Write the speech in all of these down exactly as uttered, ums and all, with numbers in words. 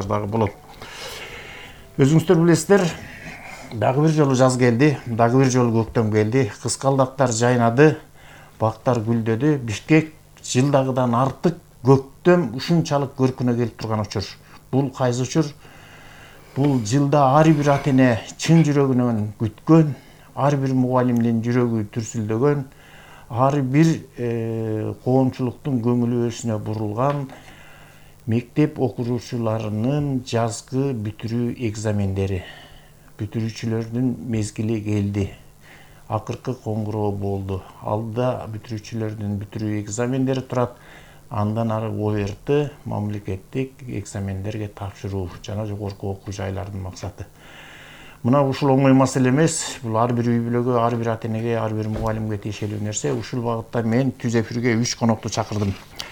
дагы болот. Өзүңүздөр билесиздер, дагы бир жолу жаз келди, дагы бир жолу көктөм келди. Кыскалдактар жайнады, бактар гүлдөдү. Бишкек жылдагыдан артык көктөм ушунчалык көркүнө келип турган учур. Бул кайсы учур? Бул жылда ар бир ата эне чын жүрөгүнөн күткөн, ар бир мугалимдин жүрөгү түрсүлдөгөн, ар бир коомчулуктун көңүлү өзүнө бурулган мектеп окуучуларынын жазгы бүтүрүү экзамендери. Бүтүрүүчүлөрдүн мезгили келди. Акыркы коңгуроо болду. Алда бүтүрүүчүлөрдүн бүтүрүү экзамендери турат. Андан ары ОРТ мамлекеттик экзамендерге тапшыруу жана жогорку окуу жайлардын максаты. Мына ушул оңой маселе эмес. Бул ар бир үй бүлөгө, ар бир ата энеге, ар бир мугалимге тиешелүү нерсе. Ушул багытта мен түз эфирге үч конокту чакырдым.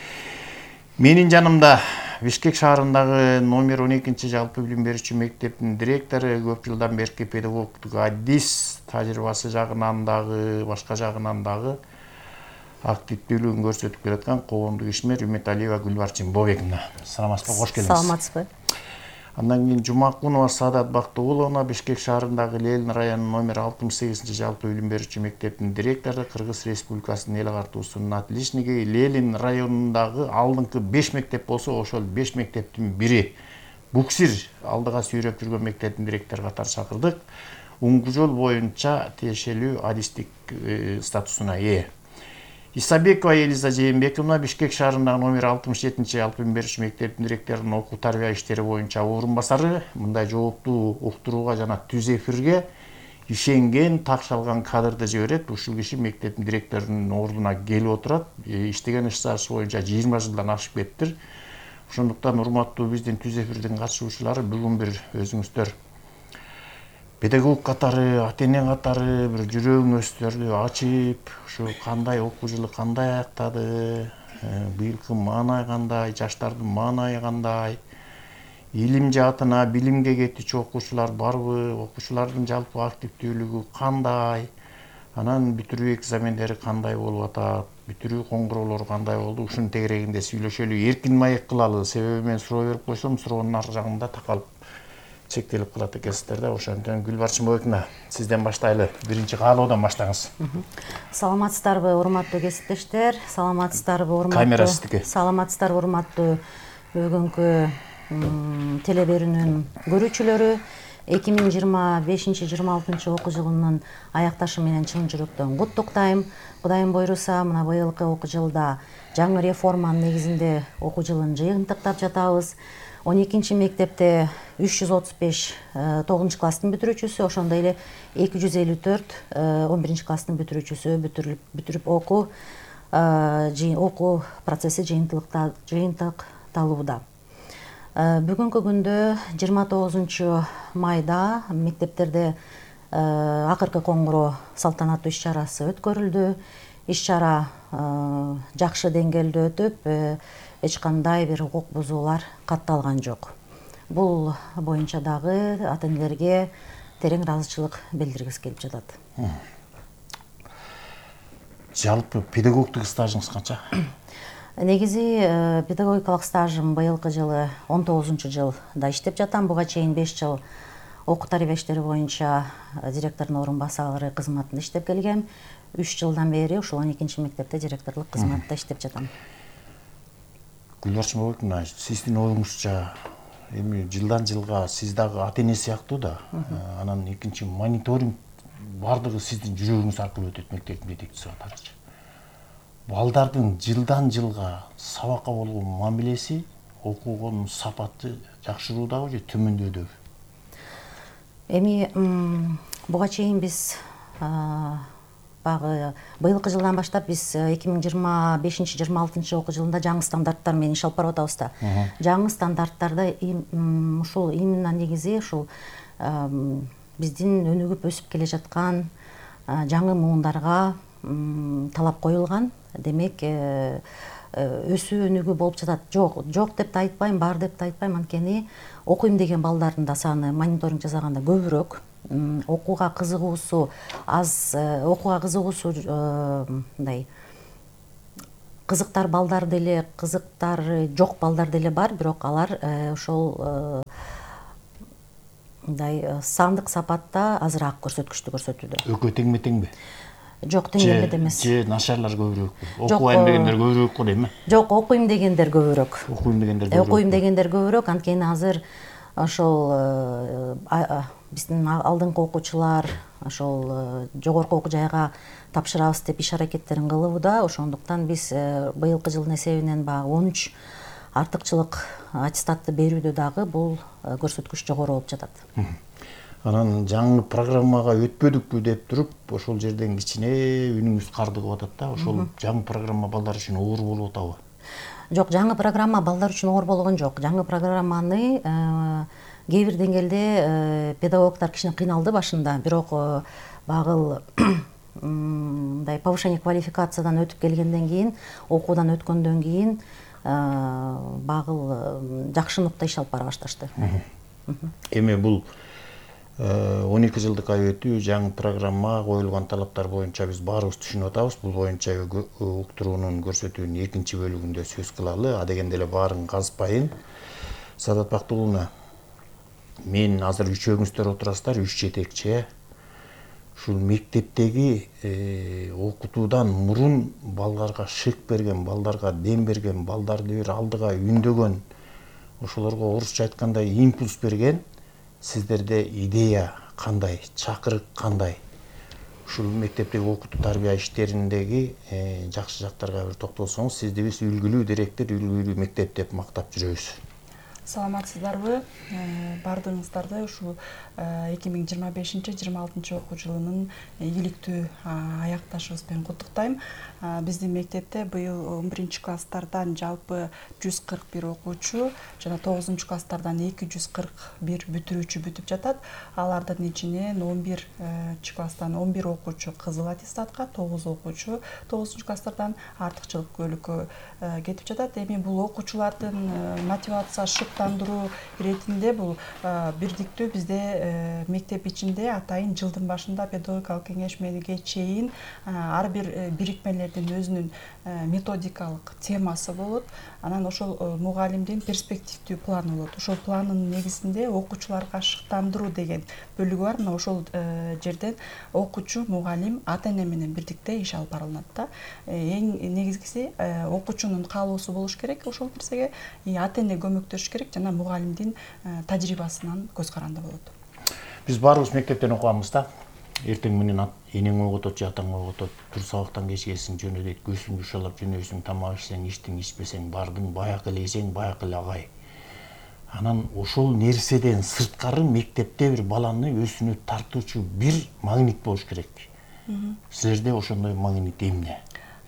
Менин жанымда Бишкек шаарындагы номер он экинчи жалпы билим берүүчү мектептин директору, көп жылдан берки педагогтук адис тажрыйбасы жагынан дагы, башка жагынан дагы активдүүлүгүн көрсөтүп келаткан коомдук ишмер Үмүталиева Гүлбарчын Бобековна. Саламатсызбы, кош келиңиз. Саламатсызбы. Андан кийин Жумакунова Саадат Бактыгуловна, Бишкек шаарындагы Ленин районунун номер алтымыш сегизинчи жалпы билим берүүчү мектептин директору, Кыргыз Республикасынын эл агартуусунун отличниги. Ленин районундагы алдыңкы беш мектеп болсо, ошол беш мектептин бири. Буксир алдыга сүйрөп жүргөн мектептин директору катары чакырдык. Уңгу жол боюнча тиешелүү адистик статусуна ээ. Исабекова Элиза Жээнбековна, Бишкек шаарындагы номер алтымыш жетинчи жалпы билим берүүчү мектептин директорунун окуу тарбия иштери боюнча орун басары. Мындай жооптуу уктурууга жана түз эфирге ишенген, такшалган кадрды жиберет. Ушул киши мектептин директорунун ордуна келип отурат. Иштеген иш сааты боюнча жыйырма жылдан ашып кетиптир. Ошондуктан урматтуу биздин түз эфирдин катышуучулары, бүгүн бир өзүңүздөр педагог катары, ата эне катары бир жүрөгүңүздөрдү ачып, ушу кандай окуу жылы кандай аяктады, быйылкы маанай кандай, жаштардын маанайы кандай, илим жаатына, билимге кетүүчү окуучулар барбы, окуучулардын жалпы активдүүлүгү кандай, анан бүтүрүү экзамендери кандай болуп атат, бүтүрүү коңгуроолору кандай болду, ушунун тегерегинде сүйлөшөлү, эркин маек кылалы. Себеби мен суроо берип койсом, суроонун ар жагында такалып чектелип калат экенсиздер да. Ошондон Гүлбарчын Бобековна, сизден баштайлы. Биринчи каалоодон баштаңыз. Саламатсыздарбы, урматтуу кесиптештер? Саламатсыздарбы, урматтуу? Камера сиздики. Саламатсыздарбы, урматтуу бүгүнкү телеберүүнүн көрүүчүлөрү? эки миң жыйырма бешинчи жыйырма алтынчы окуу жылынын аякташы менен чын жүрөктөн куттуктайм. Кудайым буйруса, мына быйылкы окуу жылда жаңы реформанын негизинде окуу жылын жыйынтыктап жатабыз. он экинчи мектепте үч жүз отуз беш тогузунчу класстын бүтүрүүчүсү, ошондой эле эки жүз элүү төрт он биринчи класстын бүтүрүүчүсү бүтүрүп бүтүрүп окуу окуу процесси жыйынтыкталууда. Бүгүнкү күндө жыйырма тогузунчу майда мектептерде акыркы коңгуроо салтанаттуу иш чарасы өткөрүлдү. Иш чара жакшы деңгээлде өтүп, эч кандай бир укук бузуулар катталган жок. Бул боюнча дагы ата энелерге терең ыраазычылык билдиргиси келип жатат. Жалпы педагогтук стажыңыз канча? Негизи педагогикалык стажым быйылкы жылы он тогузунчу жылда иштеп жатам. Буга чейин беш жыл окуу тарбия иштери боюнча директордун орун басары кызматында иштеп келгем. үч жылдан бери ушул он экинчи мектепте директорлук кызматта иштеп жатам. Гүлбарчын Бобековна, сиздин оюңузча эми жылдан жылга сиз дагы ата эне сыяктуу да, анан экинчи мониторинг бардыгы сиздин жүрөгүңүз аркылуу өтөт, мектептин жетекчиси катарычы. Балдардын жылдан жылга сабакка болгон мамилеси, окугонун сапаты жакшыруудабы же төмөндөдүбү? Эми буга чейин биз багы быйылкы жылдан баштап биз эки миң жыйырма бешинчи жыйырма алтынчы окуу жылында жаңы стандарттар менен иш алып барып атабыз да. Жаңы стандарттарда ушул именно негизи ушул биздин өнүгүп өсүп келе жаткан жаңы муундарга талап коюлган. Демек, өсүү өнүгүү болуп жатат. Жок, жок деп да айтпайм, бар деп да айтпайм, анткени окуйм деген балдардын да саны мониторинг жасаганда көбүрөөк. Окууга кызыгуусу аз, окууга кызыгуусу мындай кызыктар балдар деле, кызыктары жок балдар деле бар, бирок алар ошол мындай сандык сапатта азыраак көрсөткүчтү көрсөтүүдө. Экөө теңме теңби? Жок, тең элбет эмес. Же начарлар көбүрөөкпү? Окубайм дегендер көбүрөөк го дейм э? Жок, окуйм дегендер көбүрөөк. Окуйм дегендер көбүрөөк. Окуйм дегендер көбүрөөк, анткени азыр ошол биздин алдыңкы окуучулар ошол жогорку окуу жайга тапшырабыз деп иш аракеттерин кылууда. Ошондуктан биз быйылкы жылдын эсебинен баягы он үч артыкчылык аттестатты берүүдө дагы бул көрсөткүч жогору болуп жатат. Анан жаңы программага өтпөдүкпү деп туруп, ошол жерден кичине үнүңүз кардыгып атат да. Ошол жаңы программа балдар үчүн оор болуп атабы? Жок, жаңы программа балдар үчүн оор болгон жок. Жаңы программаны кээ бир деңгээлде педагогдор кичине кыйналды башында, бирок багыл мындай повышение квалификациядан өтүп келгенден кийин, окуудан өткөндөн кийин багыл жакшы нукта иш алып бара башташты. Эми бул он эки жылдык ай өтүү, жаңы программа, коюлган талаптар боюнча биз баарыбыз түшүнүп атабыз. Бул боюнча уктуруунун көрсөтүүнүн экинчи бөлүгүндө сөз кылалы. Адегенде эле баарын казпайын. Саадат Бактыгуловна, мен азыр үчөөңүздөр отурасыздар, үч жетекчи. Ушул мектептеги окутуудан мурун балдарга шык берген, балдарга дем берген, балдарды бир алдыга үндөгөн, ошолорго орусча айткандай импульс берген сиздерде идея кандай, чакырык кандай? Ушул мектептеги окутуу тарбия иштериндеги жакшы жактарга бир токтолсоңуз, сизди биз үлгүлүү директор, үлгүлүү мектеп деп мактап жүрөбүз. Саламатсыздарбы? Бардыгыңыздарды ушул эки миң жыйырма бешинчи жыйырма алтынчы окуу жылынын ийгиликтүү аякташыбыз менен куттуктайм. Биздин мектепте быйыл он биринчи класстардан жалпы жүз кырк бир окуучу жана тогузунчу класстардан эки жүз кырк бир бүтүрүүчү бүтүп жатат. Алардын ичинен он биринчи класстан он бир окуучу кызыл аттестатка, тогуз окуучу тогузунчу класстардан артыкчылык бөлүккө кетип жатат. Эми бул окуучулардын мотивация шыктандыруу иретинде бул бирдиктүү бизде мектеп ичинде атайын жылдын башында педагогикалык кеңешмеге чейин ар бир бирикмелердин өзүнүн методикалык темасы болот. Анан ошол мугалимдин перспективдүү планы болот. Ошол планын негизинде окуучуларга шыктандыруу деген бөлүгү бар. Мына ошол жерден окуучу, мугалим, ата эне менен бирдикте иш алып барылат да. Эң негизгиси окуучунун каалоосу болуш керек ошол нерсеге, ата эне көмөктөшүш керек жана мугалимдин тажрыйбасынан көз каранды болот. Биз баарыбыз мектептен окуганбыз да. Эртең менен энең оготот, атаң оготот, тур сабактан кечкесиң жөнө дейт, көзүң ушалап жөнөйсүң, тамак ичсең, иштиң, ичпесең, бардың, баякы эле эсең, баякы эле агай. Анан ошол нерседен сырткары мектепте бир баланы өзүнө тартуучу бир магнит болуш керек. Силерде ошондой магнит эмне?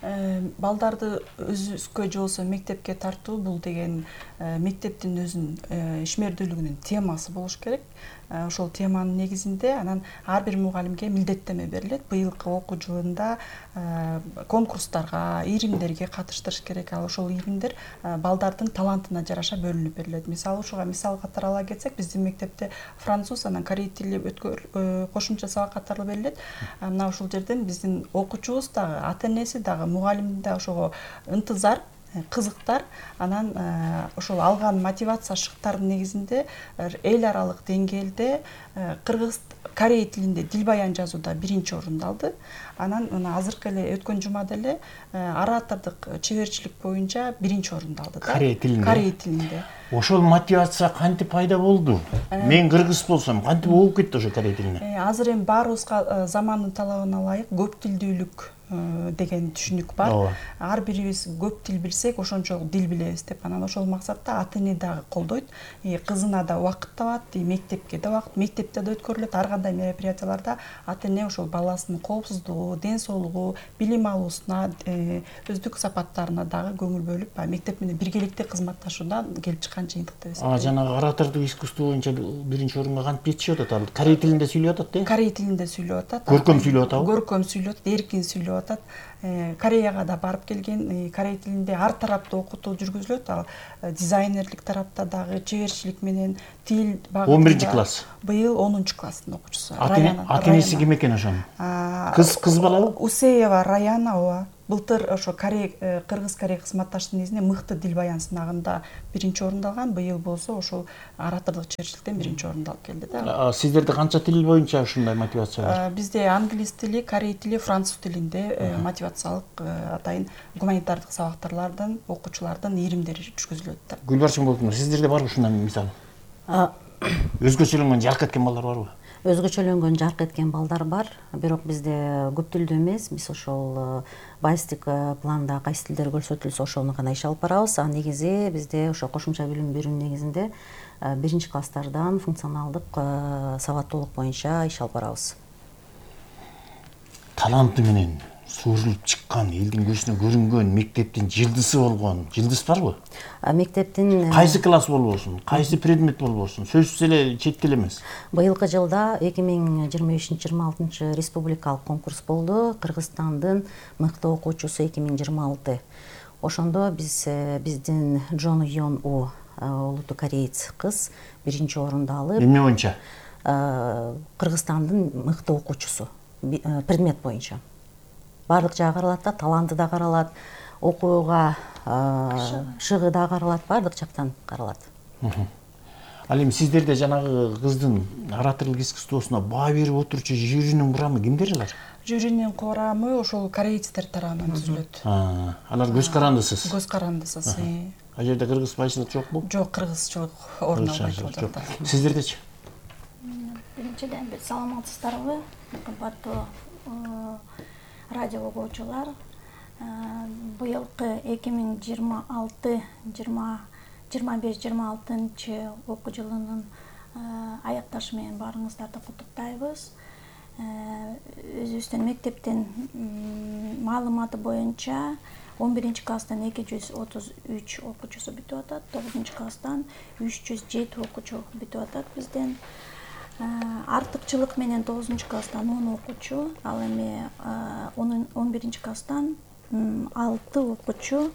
Балдарды өзүбүзгө же болбосо мектепке тартуу бул деген мектептин өзүнүн ишмердүүлүгүнүн темасы болуш керек. Ошол теманын негизинде анан ар бир мугалимге милдеттеме берилет. Быйылкы окуу жылында конкурстарга, иримдерге катыштырыш керек. Ал ошол иримдер балдардын талантына жараша бөлүнүп берилет. Мисалы ушуга мисал катары ала кетсек, биздин мектепте француз, анан корей тили кошумча сабак катары берилет. Мына ушул жерден биздин окуучубуз дагы, ата энеси дагы, мугалим да ошого ынтызар, кызыктар. Анан ошол алган мотивация шыктардын негизинде эл аралык деңгээлде кыргыз, корей тилинде дил баян жазууда биринчи орунду алды. Анан мына азыркы эле өткөн жумада эле оратордук чеберчилик боюнча биринчи орунду алды да. Корей тилинде. Корей тилинде. Ошол мотивация кантип пайда болду? Мен кыргыз болсом, кантип болуп кетти ошо корей тилине? Азыр эми баарыбызга замандын талабына ылайык көп тилдүүлүк деген түшүнүк бар. Ар бирибиз көп тил билсек, ошончо дил билебиз деп. Анан ошол максатта ата эне дагы колдойт. Кызына да убакыт табат, мектепке да убакыт, мектепте да өткөрүлөт. Ар кандай мероприятияларда ата эне ошол баласынын коопсуздугу, ден соолугу, билим алуусуна, өздүк сапаттарына дагы көңүл бөлүп, мектеп менен биргеликте кызматташуудан келип чыккан жыйынтык деп эсептейм. А жанагы оратордук искусство боюнча биринчи орунга кантип жетишип атат? Ал корей тилинде сүйлөп атат, э? Корей тилинде сүйлөп атат. Көркөм сүйлөп атабы? Көркөм сүйлөп, эркин сүйлөп атат. Кореяга да барып келген, корей тилинде ар тараптуу окутуу жүргүзүлөт. Ал дизайнерлик тарапта дагы, чеберчилик менен, тил багытында. он биринчи класс. Быйыл онунчу класстын окуучусу. Ата энеси ким экен ошонун? Кыз, кыз балабы? Усеева Раяна, ооба. былтыр ошо Корей Кыргыз Корей кызматташтын негизинде мыкты дил баян сынагында биринчи орунду алган. Быйыл болсо ошол оратордук чеберчиликтен биринчи орунду алып келди да. Сиздерде канча тил боюнча ушундай мотивация бар? Бизде англис тили, корей тили, француз тилинде мотивациялык атайын гуманитардык сабактарлардын окуучулардын иримдери түшкүзүлөт да. Гүлбарчын болдуңуз, сиздерде барбы ушундай мисал? Өзгөчөлөнгөн жарк эткен балдар барбы? Өзгөчөлөнгөн жарк эткен балдар бар, бирок бизде көп тилдүү эмес. Биз ошол байстик планда кайсы тилдер көрсөтүлсө ошону гана иш алып барабыз. А негизи бизде ошо кошумча билим берүүнүн негизинде биринчи класстардан функционалдык сабаттуулук боюнча иш алып барабыз. Таланты менен суурулуп чыккан, элдин көзүнө көрүнгөн, мектептин жылдызы болгон жылдыз барбы? Мектептин кайсы класс болбосун, кайсы предмет болбосун, сөзсүз эле чет тил эмес. Быйылкы жылда эки миң жыйырма бешинчи жыйырма алтынчы республикалык конкурс болду. Кыргызстандын мыкты окуучусу эки миң жыйырма алты. Ошондо биз биздин Джон Йон У улуттуу кореец кыз биринчи орунду алып, Эмне боюнча? Кыргызстандын мыкты окуучусу предмет боюнча. Бардык жагы каралат да, таланты да каралат, окууга шыгы да каралат, бардык жактан каралат. Ал эми сиздерде жанагы кыздын ораторлук искусствосуна баа берип отурчу жюринин курамы кимдер алар? Жюринин курамы ошол корейцтер тарабынан түзүлөт. Алар көз карандысыз. Көз карандысыз. А жерде кыргыз байчылык жокпу? Жок, кыргызчылык орун албайт ол жакта. Сиздердечи? Биринчиден биз саламатсыздарбы, кымбаттуу радио угуучулар. Быйылкы эки миң жыйырма алты жыйырма беш жыйырма алтынчы окуу жылынын аякташы менен баарыңыздарды куттуктайбыз. Өзүбүздүн мектептин маалыматы боюнча он биринчи класстан эки жүз отуз үч окуучусу бүтүп атат, тогузунчу класстан үч жүз жети окуучу бүтүп атат бизден. Артыкчылык менен тогузунчу класстан он окуучу, ал эми он биринчи класстан алты окуучу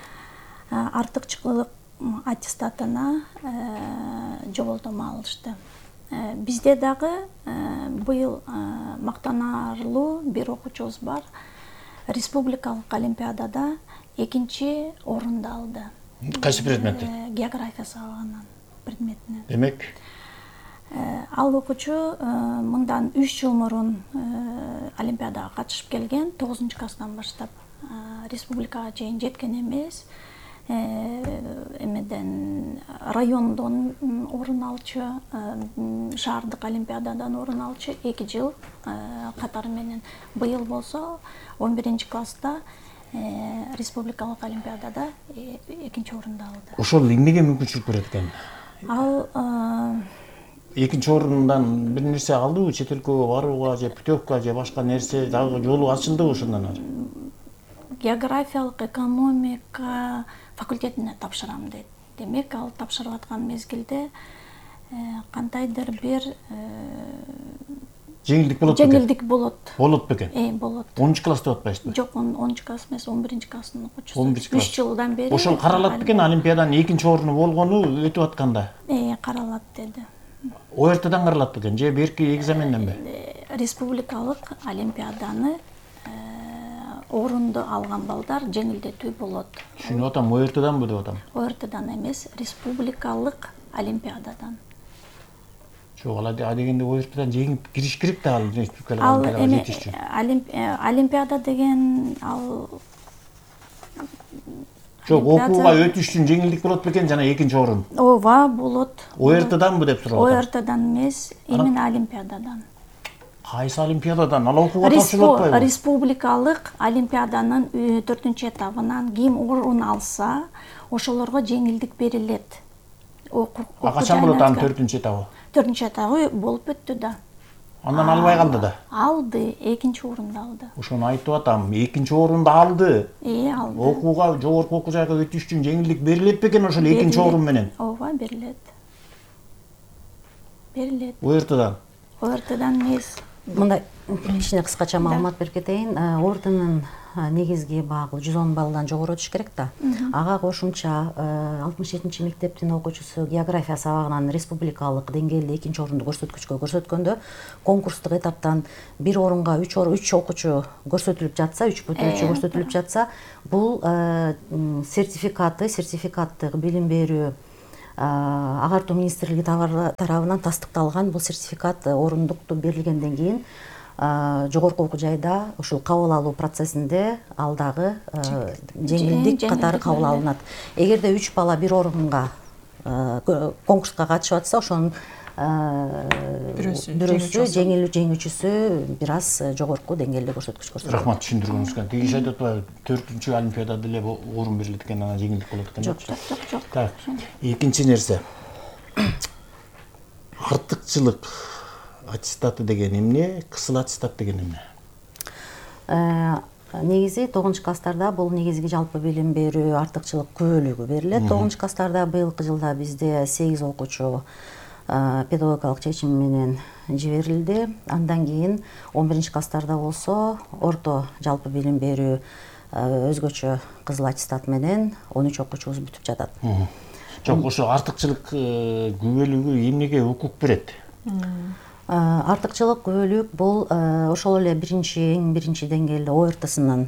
артыкчылык аттестатына жоболдомо алышты. Бизде дагы быйыл мактанарлуу бир окуучубуз бар. Республикалык олимпиадада экинчи орунду алды. Кайсы предметте? География сабагынын предметинен. Демек, ал окуучу мындан үч жыл мурун олимпиадага катышып келген, тогузунчу класстан баштап республикага чейин жеткен эмес. Эмеден райондон орун алчу, шаардык олимпиададан орун алчу эки жыл катары менен. Быйыл болсо он биринчи класста республикалык олимпиадада экинчи орунду алды. ошол эмнеге мүмкүнчүлүк берет экен? Ал Экинчи орундан бир нерсе алдыбы, чет өлкөгө барууга же путевка же башка нерсе дагы жолу ачылдыбы ошондон ары? Географиялык экономика факультетине тапшырам дейт. Демек, ал тапшырып аткан мезгилде кантайдыр бир Жеңилдик болот бекен? жеңилдик болот. Болот бекен? Э, болот. онунчу класста атпайсызбы? Жок, онунчу класс эмес, он биринчи класстын окуучусу. он биринчи класс. үч жылдан бери. Ошол каралат бекен, олимпиаданын экинчи оруну болгону өтүп атканда? Э, каралат деди. О эр тэден каралат бекен же берки экзаменденби? Республикалык олимпиаданы орунду алган балдар жеңилдетүү болот. Түшүнүп атам, о эр тэданбы деп атам. О эр тэдан эмес, республикалык олимпиададан. Жок, ал дегенде о эр тэдан жеңип кириш керек да, ал республикалык Ал олимпиадага эми жетиш үчүн. олимпиада деген ал Жок, окууга өтүш үчүн жеңилдик болот бекен жана экинчи орун? Ооба, болот. о эр тэданбы деп сурап О атам. эр тэдан эмес, именно олимпиададан. Кайсы олимпиададан? Ал окууга тапшырылып атпайбы? Республикалык олимпиаданын төртүнчү этабынан ким орун алса, ошолорго жеңилдик берилет. А качан болот анын төртүнчү этабы? төртүнчү этабы болуп өттү да. Андан албай калды да. Алды, экинчи орунду алды. Ошону айтып атам, экинчи орунду алды. Э, алды. Окууга, жогорку окуу жайга өтүш үчүн жеңилдик берилет бекен ошол экинчи орун менен? Ооба, берилет. Берилет. о эр тэдан? О эр тэдан эмес. Мындай кичине кыскача маалымат берип кетейин. О эр тэнин негизги багы жүз он баллдан жогору өтүш керек да. Ага кошумча алтымыш жетинчи мектептин окуучусу география сабагынан республикалык деңгээлде экинчи орунду көрсөткүчкө көрсөткөндө конкурстук этаптан бир орунга үч үч окуучу көрсөтүлүп жатса, үч бүтүрүүчү көрсөтүлүп жатса, бул сертификаты, сертификаттык билим берүү агартуу министрлиги тарабынан тастыкталган бул сертификат орундукту берилгенден кийин жогорку окуу жайда ушул кабыл алуу процессинде ал дагы жеңилдик катары кабыл алынат. Эгерде үч бала бир орунга конкурска катышып атса, ошонун бирөөсү жеңил жеңүүчүсү бир аз жогорку деңгээлде көрсөткүч көрсөтөт. Рахмат түшүндүргөнүңүзгө. Тиги айтып атпайбы, төртүнчү олимпиадада эле орун берилет экен, анан жеңилдик болот экен. Жок, жок, жок. Так. Экинчи нерсе. Артыкчылык аттестаты деген эмне, кысыл аттестат деген эмне? Негизи тогузунчу класстарда бул негизги жалпы билим берүү артыкчылык көбөлүгү берилет. тогузунчу класстарда быйылкы жылда бизде сегиз окуучу педагогикалык чечим менен жиберилди. Андан кийин он биринчи класстарда болсо орто жалпы билим берүү өзгөчө кызыл аттестат менен он үч окуучубуз бүтүп жатат. Жок, ошо артыкчылык күбөлүгү эмнеге укук берет? Артыкчылык күбөлүк бул ошол эле биринчи эң биринчи деңгээлде о эр тсынын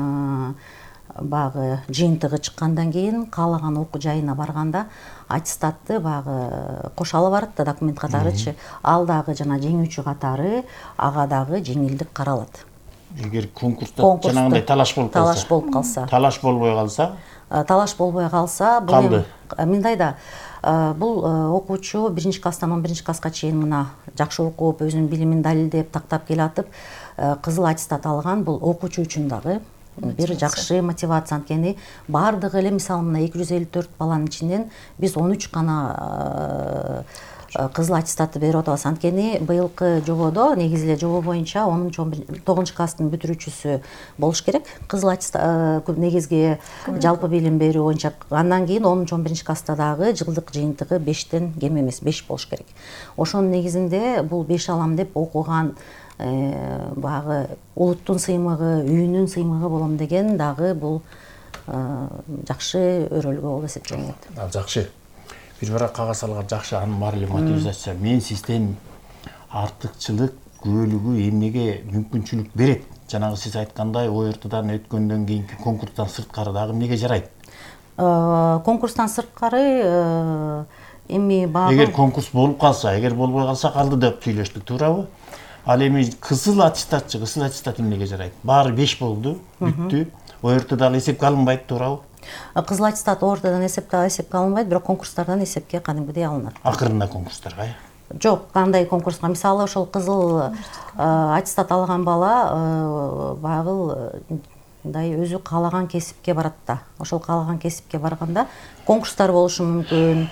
багы жыйынтыгы чыккандан кийин каалаган окуу жайына барганда аттестатты багы кошо барат да, документ катарычы. Ал дагы жана жеңүүчү катары ага дагы жеңилдик каралат. Эгер конкурста жанагындай талаш болуп калса, талаш болуп калса, талаш болбой калса, талаш болбой калса, бул мындай да, бул окуучу биринчи класстан он биринчи класска чейин мына жакшы окуп, өзүнүн билимин далилдеп, тактап келатып, кызыл аттестат алган бул окуучу үчүн дагы бир жакшы мотивация. Анткени баардыгы эле мисалы мына эки жүз элүү төрт баланын ичинен биз он үч гана кызыл аттестатты берип атабыз. Анткени быйылкы жободо негизи эле жобо боюнча онунчу тогузунчу класстын бүтүрүүчүсү болуш керек. Кызыл аттестат негизги жалпы билим берүү боюнча. Андан кийин онунчу он биринчи класста дагы жылдык жыйынтыгы бештен кем эмес, беш болуш керек. Ошонун негизинде бул беш алам деп окуган багы улуттун сыймыгы, үйүнүн сыймыгы болом деген дагы бул жакшы өрөлгө болуп эсептелет. Жакшы. Бир бара кагаз алган жакшы, анын баары эле мотивация. Мен сизден артыкчылык күбөлүгү эмнеге мүмкүнчүлүк берет? Жанагы сиз айткандай о эр тдан өткөндөн кийинки конкурстан сырткары дагы эмнеге жарайт? Конкурстан сырткары эми багы эгер конкурс болуп калса, эгер болбой калса калды деп сүйлөштүк, туурабы? Ал эми кызыл аттестатчы, кызыл аттестат эмнеге жарайт? Баары беш болду, бүттү. о эр тдан эсепке алынбайт, туурабы? Кызыл аттестат о эр тдан эсепке алынбайт, бирок конкурстардан эсепке кадимгидей алынат. Акырында конкурстарга? Жок, кандай конкурска? Мисалы ошол кызыл аттестат алган бала багыл мындай өзү каалаган кесипке барат да. Ошол каалаган кесипке барганда конкурстар болушу мүмкүн,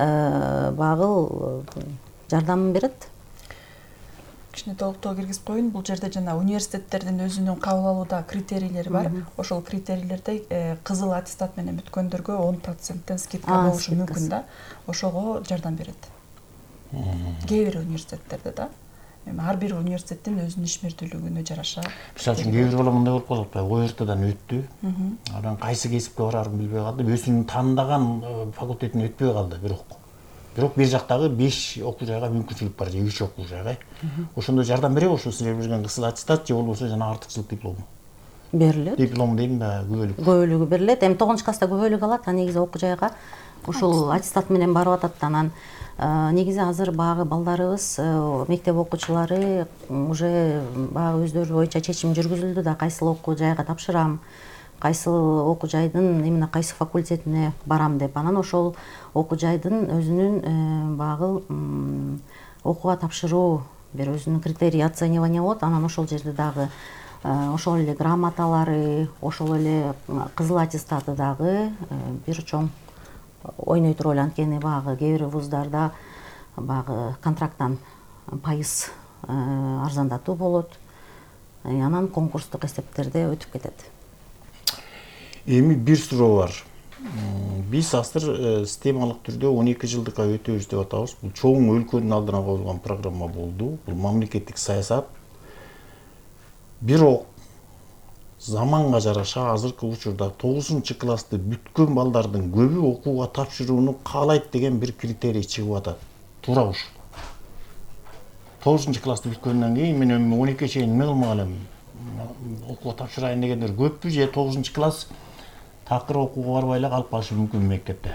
багыл жардам берет. Кичине толуктоо киргизип коеюн. Бул жерде жана университеттердин өзүнүн кабыл алууда критерийлери бар. Ошол критерийлерде кызыл аттестат менен бүткөндөргө он проценттен скидка болушу мүмкүн да. Ошого жардам берет. Кээ бир университеттерде да. Эми ар бир университеттин өзүнүн ишмердүүлүгүнө жараша. Мисалы үчүн кээ бир бала мындай болуп калат, о эр тдан өттү. Анан кайсы кесипке барарын билбей калды, өзүнүн тандаган факультетине өтпөй калды, бирок Бирок бир жактагы беш окуу жайга мүмкүнчүлүк бар, же үч окуу жайга. Ошондо жардам береби ошо силер берген кысыл аттестат, же болбосо жана артыкчылык диплому? Берилет. Диплом дейм да, күбөлүк. Күбөлүгү берилет. Эми тогузунчу класста күбөлүк алат, анан негизи окуу жайга ушул аттестат менен барып атат. Анан негизи азыр багы балдарыбыз, мектеп окуучулары уже багы өздөрү боюнча чечим жүргүзүлдү да, кайсыл окуу жайга тапшырам, кайсыл окуу жайдын именно кайсы факультетине барам деп. Анан ошол окуу жайдын өзүнүн багыл окууга тапшыруу бир өзүнүн критерий оценивания болот. Анан ошол жерде дагы ошол эле грамоталары, ошол эле кызыл аттестаты дагы бир чоң ойнойт роль. Анткени багы кээ бир вуздарда багы контракттан пайыз арзандатуу болот. Анан конкурстук эсептерде өтүп кетет. Эми бир суроо бар. Биз азыр системалык түрдө он эки жылдыкка өтөбүз деп атабыз. Бул чоң өлкөнүн алдына коюлган программа болду. Бул мамлекеттик саясат. Бирок заманга жараша азыркы учурда тогузунчу классты бүткөн балдардын көбү окууга тапшырууну каалайт деген бир критерий чыгып атат. Туура ушу. тогузунчу классты бүткөндөн кийин мен эми он экиге чейин эме кылмак элем. Окууга тапшырайын дегендер көппү же тогузунчу класс такыр окууга барбай эле калып калышы мүмкүн мектепте.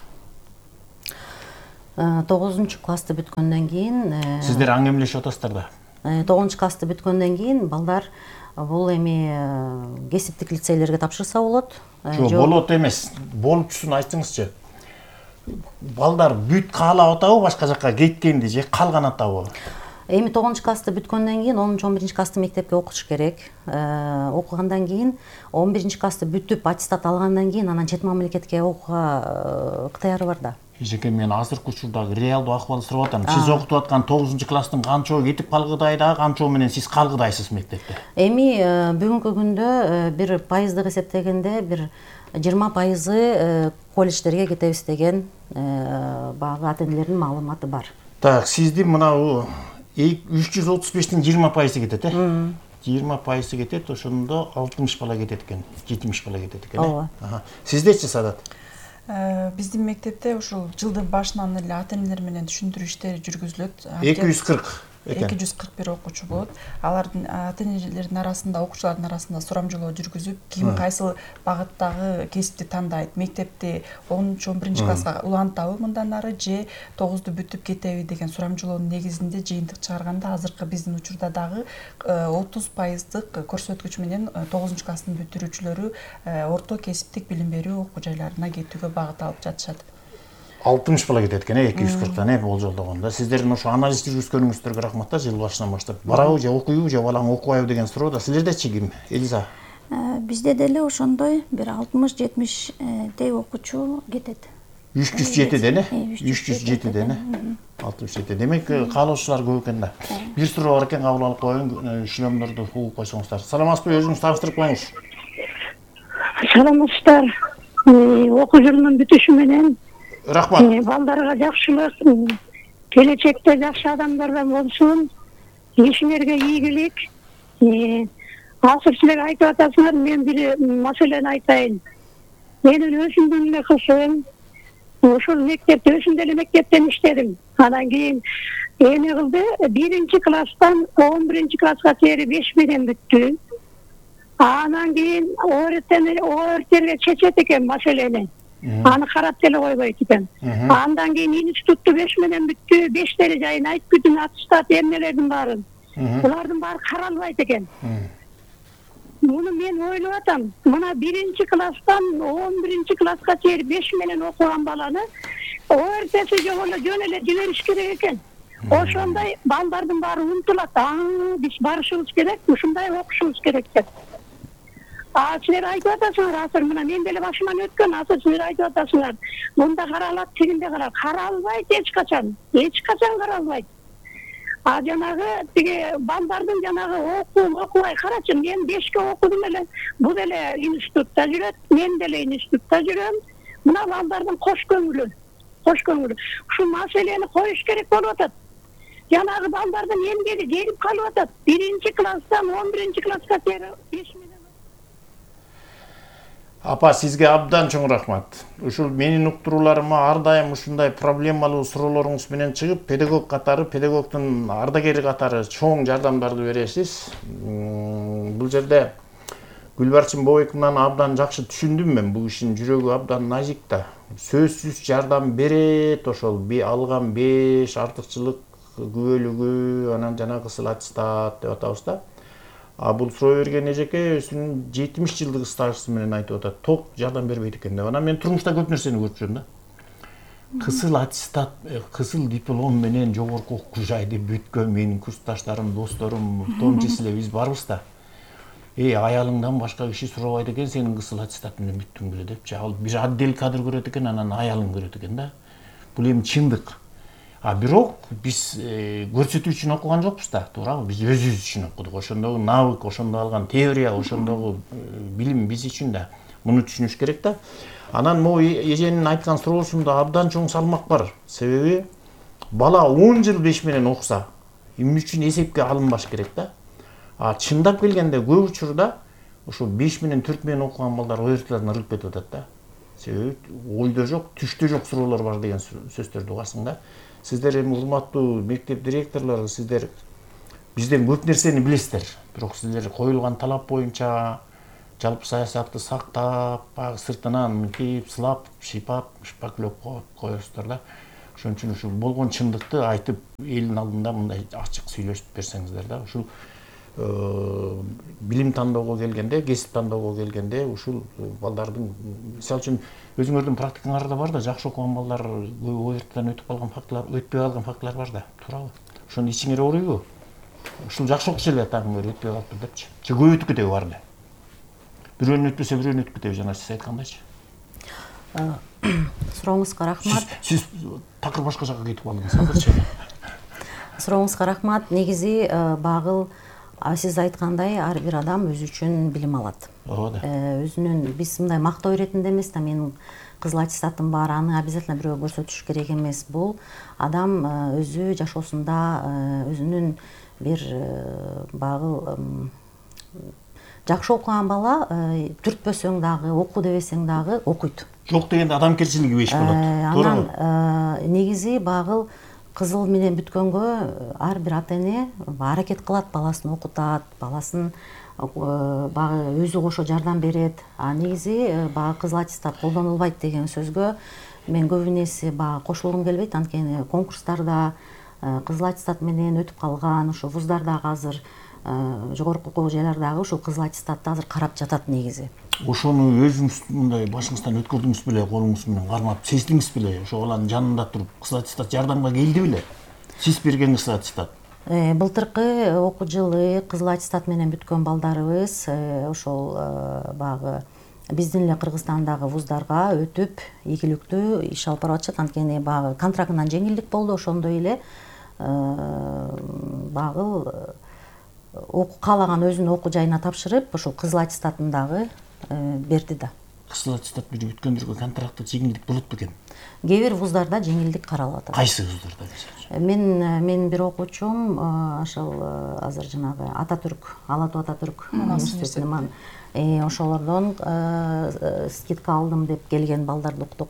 тогузунчу классты бүткөндөн кийин Сиздер аң эмелешип атасыздар да. тогузунчу классты бүткөндөн кийин балдар бул эми кесиптик лицейлерге тапшырса болот. Жок, болот эмес. Болчусун айтыңызчы. Балдар бүт каалап атабы башка жакка кеткенди же калган атабы? Эми тогузунчу классты бүткөндөн кийин онунчу он биринчи классты мектепке окутуш керек. Окугандан кийин он биринчи классты бүтүп аттестат алгандан кийин анан чет мамлекетке окууга ыктыяры бар да. Эжеке, мен азыркы учурдагы реалдуу акыбалды сурап атам. Сиз окутуп аткан тогузунчу класстын канчоо кетип калгыдай да, канчоо менен сиз калгыдайсыз мектепте? Эми бүгүнкү күндө бир пайыздык эсептегенде бир жыйырма пайызы колледждерге кетебиз деген баягы ата энелердин маалыматы бар. Так, сиздин мына үч жүз отуз бештин жыйырма пайызы кетет, э? жыйырма пайызы кетет, ошондо алтымыш бала кетет экен, жетимиш бала кетет экен, э? Ооба. Сиздечи, Садат? Биздин мектепте ушул жылдын башынан эле ата энелер менен түшүндүрүү иштери жүргүзүлөт. эки жүз кырк экен. эки жүз кырк бир окуучу болот. Алардын ата энелердин арасында, окуучулардын арасында сурамжылоо жүргүзүп, ким кайсыл багыттагы кесипти тандайт, мектепти онунчу он биринчи класска улантабы мындан ары же тогузду бүтүп кетеби деген сурамжылоонун негизинде жыйынтык чыгарганда азыркы биздин учурда дагы отуз пайыздык көрсөткүч менен тогузунчу класстын бүтүрүүчүлөрү орто кесиптик билим берүү окуу жайларына кетүүгө багыт алып жатышат. алтымыш бала кетет экен, эки жүз кырктан, э, болжолдогондо. Сиздердин ошо анализ жүргүзгөнүңүздөргө рахмат да, жыл башынан баштап. Барабы же окуйбу же балаң окубайбы деген суроо да. Силердечи ким? Элиза? Бизде деле ошондой бир алтымыш жетимиштей окуучу кетет. үч жүз жетиден, э? үч жүз жетиден, э? алтымыш жети. Демек, каалоочулар көп экен да. Бир суроо бар экен, кабыл алып коеюн, шлемдорду угуп койсоңуздар. Саламатсызбы, өзүңүз табыштырып коюңуз. Саламатсыздар. Окуу жылынын бүтүшү менен Рахмат. балдарга жакшылык, келечекте жакшы адамдардан болсун, ишиңерге ийгилик. Азыр силер айтып атасыңар, мен бир маселени айтайын. Менин өзүмдүн эле кызым ушул мектепте, өзүм деле мектептен иштедим. Анан кийин эме кылды, биринчи класстан он биринчи класска чейин беш менен бүттү. Анан кийин оортерге чечет экен маселени. Аны карап деле койбойт экен. Андан кийин институтту беш менен бүттү, бештери жайын айтып бүтүн аттестат эмнелердин баарын. Булардын баары каралбайт экен. Муну мен ойлоп атам. Мына биринчи класстан он биринчи класска чейин беш менен окуган баланы оортеси жок эле жөн эле жибериш керек экен. Ошондой балдардын баары умтулат. Аа, биз барышыбыз керек, ушундай окушубуз керек деп. А силер айтып атасыңар, азыр мына мен деле башыман өткөн, азыр силер айтып атасыңар. Мында каралат, тигинде каралат. Каралбайт эч качан. Эч качан каралбайт. А жанагы тиги балдардын жанагы окуу окубай карачы, мен бешке окудум эле. Бул эле институтта жүрөт, мен деле институтта жүрөм. Мына балдардын кош көңүлү, кош көңүлү. Ушул маселени коюш керек болуп атат. Жанагы балдардын эмгеги келип калып атат. Биринчи класстан он биринчи класска чейин беш менен. Апа, сизге абдан чоң рахмат. Ушул менин уктурууларыма ар дайым ушундай проблемалуу суроолоруңуз менен чыгып, педагог катары, педагогдун ардагери катары чоң жардамдарды бересиз. Бул жерде Гүлбарчын Бобековнаны абдан жакшы түшүндүм мен. Бул ишин жүрөгү абдан назик да. Сөзсүз жардам берет, ошол би алган беш артыкчылык күбөлүгү, анан жанагы кысыл аттестат деп атабыз да. А бул суроо берген эжеке өзүнүн жетимиш жылдык стажысы менен айтып атат. Ток жардам бербейт экен деп. Анан мен турмушта көп нерсени көрүп жүрөм да. Кысыл аттестат, кысыл диплом менен жогорку окуу жайды бүткөн менин курсташтарым, досторум, в том числе биз барбыз да. Эй, аялыңдан башка киши сурабайт экен, сенин кысыл аттестат менен бүттүң беле депчи. Ал бир отдел кадр көрөт экен, анан аялың көрөт экен да. Бул эми чындык. А бирок биз көрсөтүү үчүн окуган жокпуз да, туурабы? Биз өзүбүз үчүн окудук. Ошондогу навык, ошондо алган теория, ошондогу билим биз үчүн да. Муну түшүнүш керек да. Анан могу эженин айткан суроосунда абдан чоң салмак бар. Себеби бала он жыл беш менен окуса, эмне үчүн эсепке алынбаш керек да. А чындап келгенде көп учурда ошол беш менен төрт менен окуган балдар ойыртуулардан ыргып кетип атат да. Себеби ойдо жок, түштө жок суроолор бар деген сөздөрдү угасың да. Сиздер эми урматтуу мектеп директорлору, сиздер бизден көп нерсени билесиздер. Бирок сиздер коюлган талап боюнча жалпы саясатты сактап, баягы сыртынан мынтип, сылап, шыйпап, шпаклеп коесуздар да. Ошон үчүн ушул болгон чындыкты айтып, элдин алдында мындай ачык сүйлөшүп берсеңиздер да. Ушул билим тандоого келгенде, кесип тандоого келгенде ушул балдардын, мисалы үчүн өзүңөрдүн практикаңарда бар да, жакшы окуган балдар ойыртуудан өтүп калган фактылар, өтпөй калган фактылар бар да, туурабы? Ошону ичиңер ооруйбу? Ушул жакшы окуш эле тагы өтпөй калыптыр депчи. Же көп өтүп кетеби баары эле? Бирөөнү өтпөсө бирөөнү өтүп кетеби, жана сиз айткандайчы. Сурооңузга рахмат. Сиз такыр башка жакка кетип калдыңыз, азырчы. Сурооңузга рахмат. Негизи багыл сиз айткандай ар бир адам өзү үчүн билим алат. Ооба да. Өзүнүн биз мындай мактоо иретинде эмес да, менин кызыл аттестатым бар, аны обязательно бирөөгө көрсөтүш керек эмес. Бул адам өзү жашоосунда өзүнүн бир багыл жакшы окуган бала түртпөсөң дагы, оку дебесең дагы окуйт. Жок дегенде адамгерчилиги беш болот. Анан негизи багыл кызыл менен бүткөнгө ар бир ата эне аракет кылат, баласын окутат, баласын багы өзү кошо жардам берет. А негизи багы кызыл аттестат колдонулбайт деген сөзгө мен көбүн эсе багы кошулгум келбейт. Анткени конкурстарда кызыл аттестат менен өтүп калган, ошо вуздардагы азыр жогорку окуу жайлардагы ушул кызыл аттестатты азыр карап жатат негизи. Ошону өзүңүз мындай башыңыздан өткөрдүңүз беле, колуңуз менен кармап сездиңиз беле? Ошо баланын жанында туруп кызыл аттестат жардамга келди беле? Сиз берген кызыл аттестат. Былтыркы окуу жылы кызыл аттестат менен бүткөн балдарыбыз ошол багы биздин эле Кыргызстандагы вуздарга өтүп, ийгиликтүү иш алып барып атышат. Анткени багы контрактынан жеңилдик болду, ошондой эле багыл окуу каалаган өзүнүн окуу жайына тапшырып, ошол кызыл аттестатын дагы берди да. Кызыл аттестат менен бүткөндөргө контрактта жеңилдик болот бекен? Кээ бир вуздарда жеңилдик каралып атат. Кайсы вуздарда? Мен менин бир окуучум ошол азыр жанагы Ататүрк, Ала Тоо Ататүрк университетинен ошолордон скидка алдым деп келген балдарды уктук.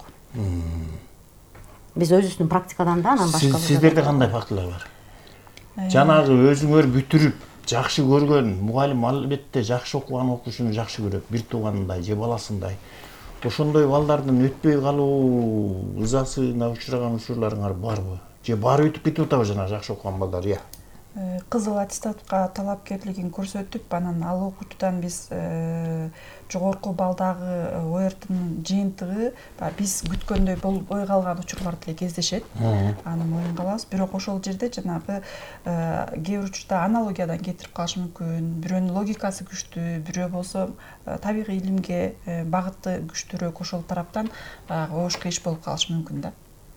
Биз өзүбүздүн практикадан да, анан башка. Сиздерде кандай фактылар бар? Жанагы өзүңөр бүтүрүп жакшы көргөн мугалим албетте жакшы окуган окуучуну жакшы көрөт, бир тууганындай же баласындай. Ошондой балдардын өтпөй калуу ызасына учураган учурларыңар барбы? Же баары өтүп кетип атабы жанагы жакшы окуган балдар? Я. Кызыл аттестатка талапкерлигин көрсөтүп, анан ал окуучудан биз жогорку балдагы ойыртуунун жыйынтыгы биз күткөндөй болбой калган учурлар деле кездешет. Аны моюнга алабыз. Бирок ошол жерде жанагы кээ бир учурда аналогиядан кетирип калышы мүмкүн. Бирөөнүн логикасы күчтүү, бирөө болсо табигый илимге багыты күчтүүрөөк, ошол тараптан ош кыйыш болуп калышы мүмкүн да.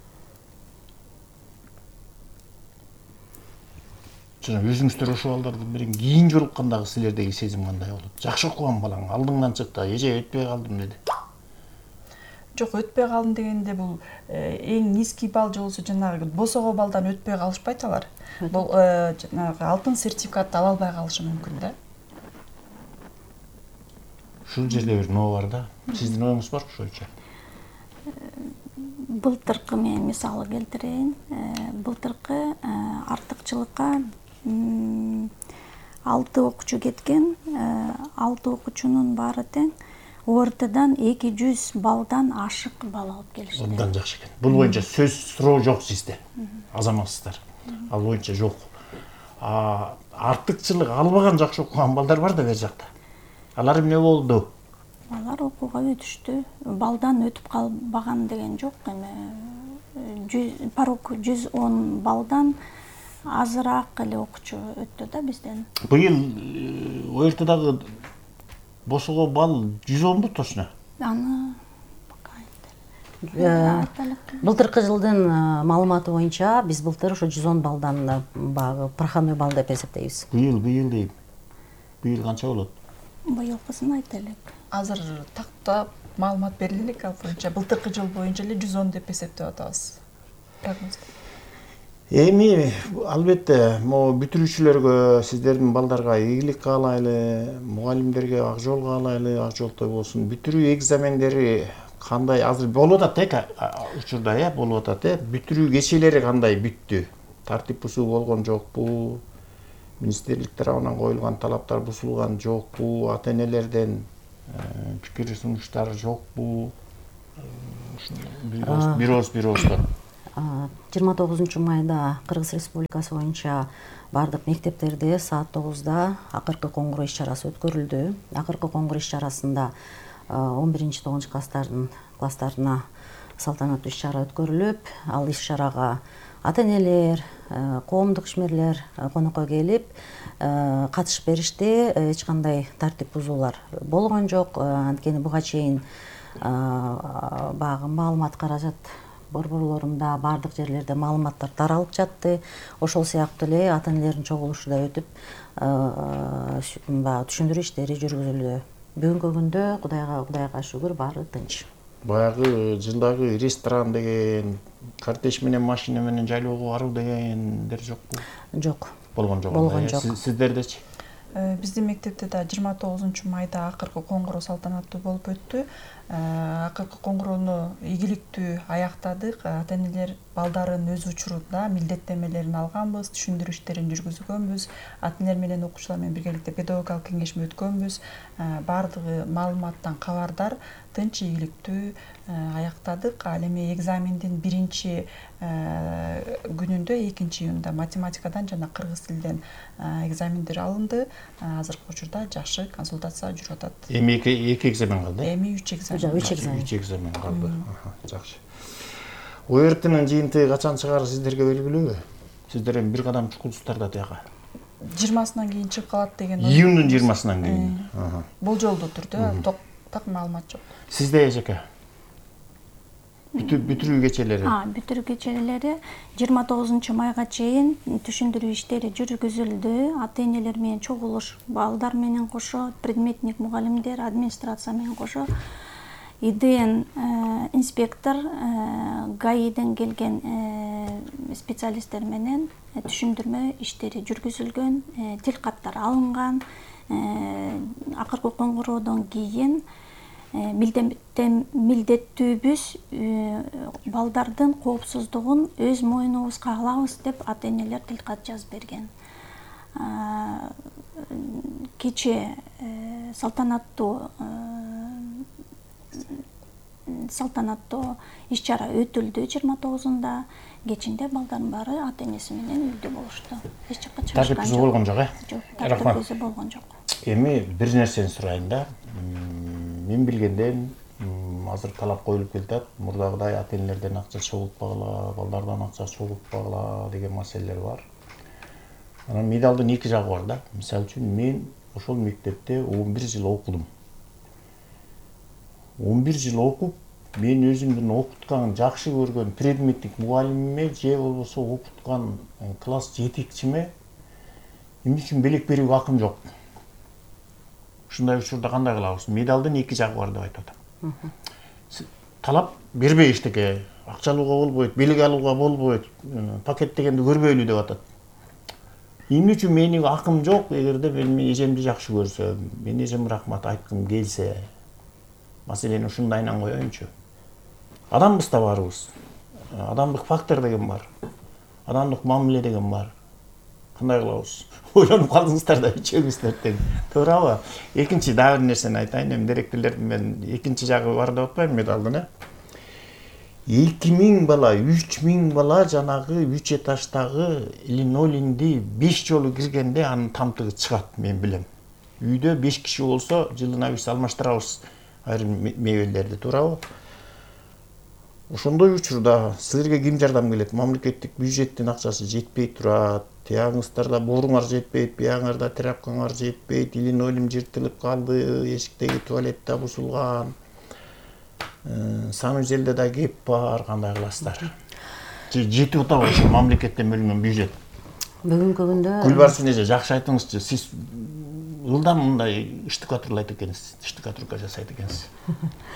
Өзүңүздөр ошол балдарды менен кийин жолуккандагы силердеги сезим кандай болот? Жакшы окуган балаң алдыңдан чыкты, эже өтпөй калдым деди. Жок, өтпөй калдым дегенде бул эң низкий балл же болсо жанагы босого балдан өтпөй калышпайт алар. Бул жанагы алтын сертификатты ала албай калышы мүмкүн да. Ушул жерде бир ноо бар да. Сиздин оюңуз барбы ошончо? Былтыркы мен мисалы келтирейин. Былтыркы артыкчылыкка алты окуучу кеткен, алты окуучунун баары тең о эр тэдан эки жүз балдан ашык балл алып келишти. Абдан жакшы экен. Бул боюнча сөз суроо жок сизде. Азаматсыздар. Ал боюнча жок. А артыкчылык албаган жакшы окуган балдар бар да бер жакта. Алар эмне болду? Алар окууга өтүштү. Балдан өтүп калбаган деген жок. Эми порог жүз он балдан азыраак эле окуучу өттү да бизден. Быйыл о эр тэдагы босого балл жүз онбу точно? Аны Былтыркы жылдын маалыматы боюнча биз былтыр ошо жүз он балдан багы проходной балл деп эсептейбиз. Быйыл быйыл дейм. Быйыл канча болот? Быйылкысын айта элек. Азыр тактап маалымат бериле элек, ал боюнча былтыркы жыл боюнча эле жүз он деп эсептеп атабыз. Прогноз. Эми албетте могу бүтүрүүчүлөргө, сиздердин балдарга ийгилик каалайлы, мугалимдерге ак жол каалайлы, ак жолтой болсун. Бүтүрүү экзамендери кандай азыр болуп атат э учурда э болуп атат э. Бүтүрүү кечелери кандай бүттү? Тартип бузуу болгон жокпу? Министрлик тарабынан коюлган талаптар бузулган жокпу? Ата-энелерден пикир сунуштар жокпу? Бир ооз бир ооздон. жыйырма тогузунчу майда Кыргыз Республикасы боюнча бардык мектептерде саат тогузда акыркы коңгуроо иш-чарасы өткөрүлдү. Акыркы коңгуроо иш-чарасында он биринчи тогузунчу класстардын класстарына салтанаттуу иш-чара өткөрүлүп, ал иш-чарага ата-энелер, коомдук ишмерлер конокко келип катышып беришти. Эч кандай тартип бузуулар болгон жок. Анткени буга чейин баягы маалымат каражат борборлорунда бардык жерлерде маалыматтар таралып жатты. Ошол сыяктуу эле ата-энелердин чогулушу да өтүп, баягы түшүндүрүү иштери жүргүзүлдү. Бүгүнкү күндө Кудайга Кудайга шүгүр баары тынч. Баягы жылдагы ресторан деген, кортеж менен машина менен жайлоого баруу дегендер жокпу? Жок. Болгон жок. Болгон жок. Сиздердечи? Биздин мектепте да жыйырма тогузунчу майда акыркы коңгуроо салтанаттуу болуп өттү. Акыркы коңгуроону ийгиликтүү аяктадык. Ата-энелер балдарын өз учурунда милдеттенмелерин алганбыз, түшүндүрүү иштерин жүргүзгөнбүз. Ата-энелер менен окуучулар менен биргеликте педагогикалык кеңешме өткөнбүз. Бардыгы маалыматтан кабардар, тынч ийгиликтүү аяктадык. Ал эми экзамендин биринчи күнүндө, экинчи июнда математикадан жана кыргыз тилинен экзамендер алынды. Азыркы учурда жакшы консультация жүрүп атат. Эми эки экзамен калды. Эми үч экзамен. үч экзамен. үч экзамен калды. Жакшы. О Р Т'нын жыйынтыгы качан чыгары сиздерге белгилүүбү? Сиздер эми бир кадам чукулсуздар тияка. жыйырмасынан кийин чыгып калат деген. Июндун жыйырмасынан кийин. Болжолдуу түрдө так маалымат жок. Сизде эжеке? Бүтүрүү кечелери. Бүтүрүү кечелери жыйырма тогузунчу майга чейин түшүндүрүү иштери жүргүзүлдү. Ата-энелер менен чогулуш, балдар менен кошо, предметник мугалимдер, администрация менен кошо, И Д Н инспектор, ГАИден келген специалисттер менен түшүндүрмө иштери жүргүзүлгөн, тил каттар алынган. Акыркы коңгуроодон кийин милдеттүүбүз балдардын коопсуздугун өз мойнубузга алабыз деп ата-энелер тилкат жазып берген. Кече салтанаттуу салтанаттуу иш-чара өтүлдү жыйырма тогузунда. Кечинде балдардын баары ата-энеси менен үйдө болушту. Эч жакка чыгышкан жок. Тартип болгон жок, э? Жок, тартип болгон жок. Эми бир нерсени сурайын да. Мен билгенден азыр талап коюлуп келатат. Мурдагыдай ата-энелерден акча чогултпагыла, балдардан акча чогултпагыла деген маселелер бар. Анан медалдын эки жагы бар да. Мисалы үчүн мен ошол мектепте он бир жыл окудум. он бир жыл окуп, мен өзүмдүн окуткан, жакшы көргөн предметтик мугалимиме же болбосо окуткан класс жетекчиме эмне үчүн белек берүүгө акым жок. Ушундай учурда кандай кылабыз? Медалдын эки жагы бар деп айтып атам. Талап бербей эчтеке, акча алууга болбойт, белек алууга болбойт, пакет дегенди көрбөйлү деп атат. Эмне үчүн менин акым жок? Эгерде мен эжемди жакшы көрсөм, мен эжем рахмат айткым келсе, маселени ушундайынан коеюнчу. Адамбыз да баарыбыз. Адамдык фактор деген бар. Адамдык мамиле деген бар. Кандай кылабыз? Ойлонуп калдыңыздар да үчөөңүздөр тең. Туурабы? Экинчи дагы бир нерсени айтайын, эми директорлордун мен экинчи жагы бар деп атпайм медалдын, э? эки миң бала, үч миң бала жанагы үч этаждагы линолеумди беш жолу киргенде анын тамтыгы чыгат, мен билем. Үйдө беш киши болсо жылына биз алмаштырабыз айрым мебелдерди, туурабы? Ошондой учурда силерге ким жардам келет? Мамлекеттик бюджеттин акчасы жетпей турат. Тияңыздарда боруңар жетпейт, бияңарда тряпкаңар жетпейт, линолеум жыртылып калды, эшиктеги туалетте бузулган. Санузелде да кеп бар, кандай кыласыздар? Жетип атабы ошо мамлекеттен бөлүнгөн бюджет? Бүгүнкү күндө Гүлбарчын эже, жакшы айтыңызчы, сиз ылдам мындай штукатурлайт экенсиз, штукатурка жасайт экенсиз.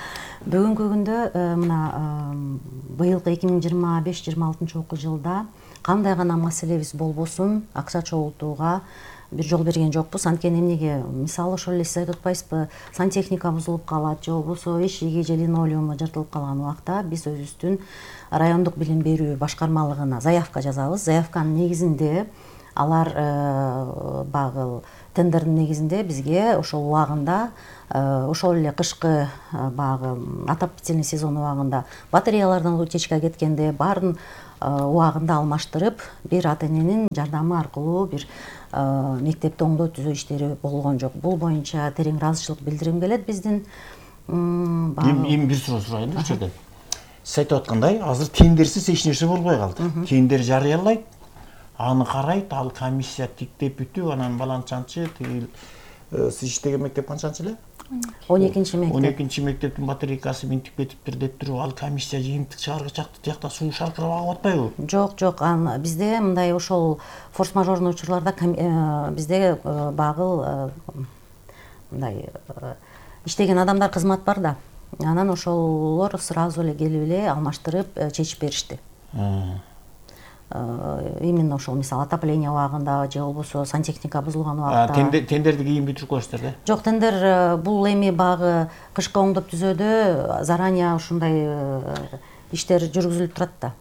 Бүгүнкү күндө мына быйылкы эки миң жыйырма беш жыйырма алтынчы окуу жылда кандай гана маселебиз болбосун акча чогултууга бир жол берген жокпуз. Анткени эмнеге, мисалы ошол эле сиз айтып атпайсызбы, сантехника бузулуп калат же болбосо эшиги же линолеуму жыртылып калган убакта биз өзүбүздүн райондук билим берүү башкармалыгына заявка жазабыз. Заявканын негизинде алар багы тендердин негизинде бизге ошол убагында, ошол эле кышкы багы отопительный сезон убагында батареялардан утечка кеткенде баарын убагында алмаштырып, бир ата эненин жардамы аркылуу бир мектепти оңдоо түзөө иштери болгон жок. Бул боюнча терең ыраазычылык билдиргим келет биздин. Эми бир суроо сурайын ушул жерде. Сиз айтып аткандай, азыр тендерсиз эч нерсе болбой калды. Тендер жарыялайт, аны карайт, ал комиссия тиктеп бүтүп, анан баланчанчы, тиги сиз иштеген мектеп канчанчы эле? он экинчи мектеп. он экинчи мектептин батарейкасы минтип кетиптир деп туруп, ал комиссия жыйынтык чыгаргычакты тиякта суу шаркырап агып атпайбы? Жок, жок. Бизде мындай ошол форс-мажорный учурларда бизде багыл мындай иштеген адамдар кызмат бар да. Анан ошолор сразу эле келип эле алмаштырып чечип беришти. Именно ошол мисалы отопление убагында же болбосо сантехника бузулган убакта. Тендерди кийин бүтүрүп коесуздар да? Жок, тендер бул эми багы кышкы оңдоп түзөөдө заранее ушундай иштер жүргүзүлүп турат да.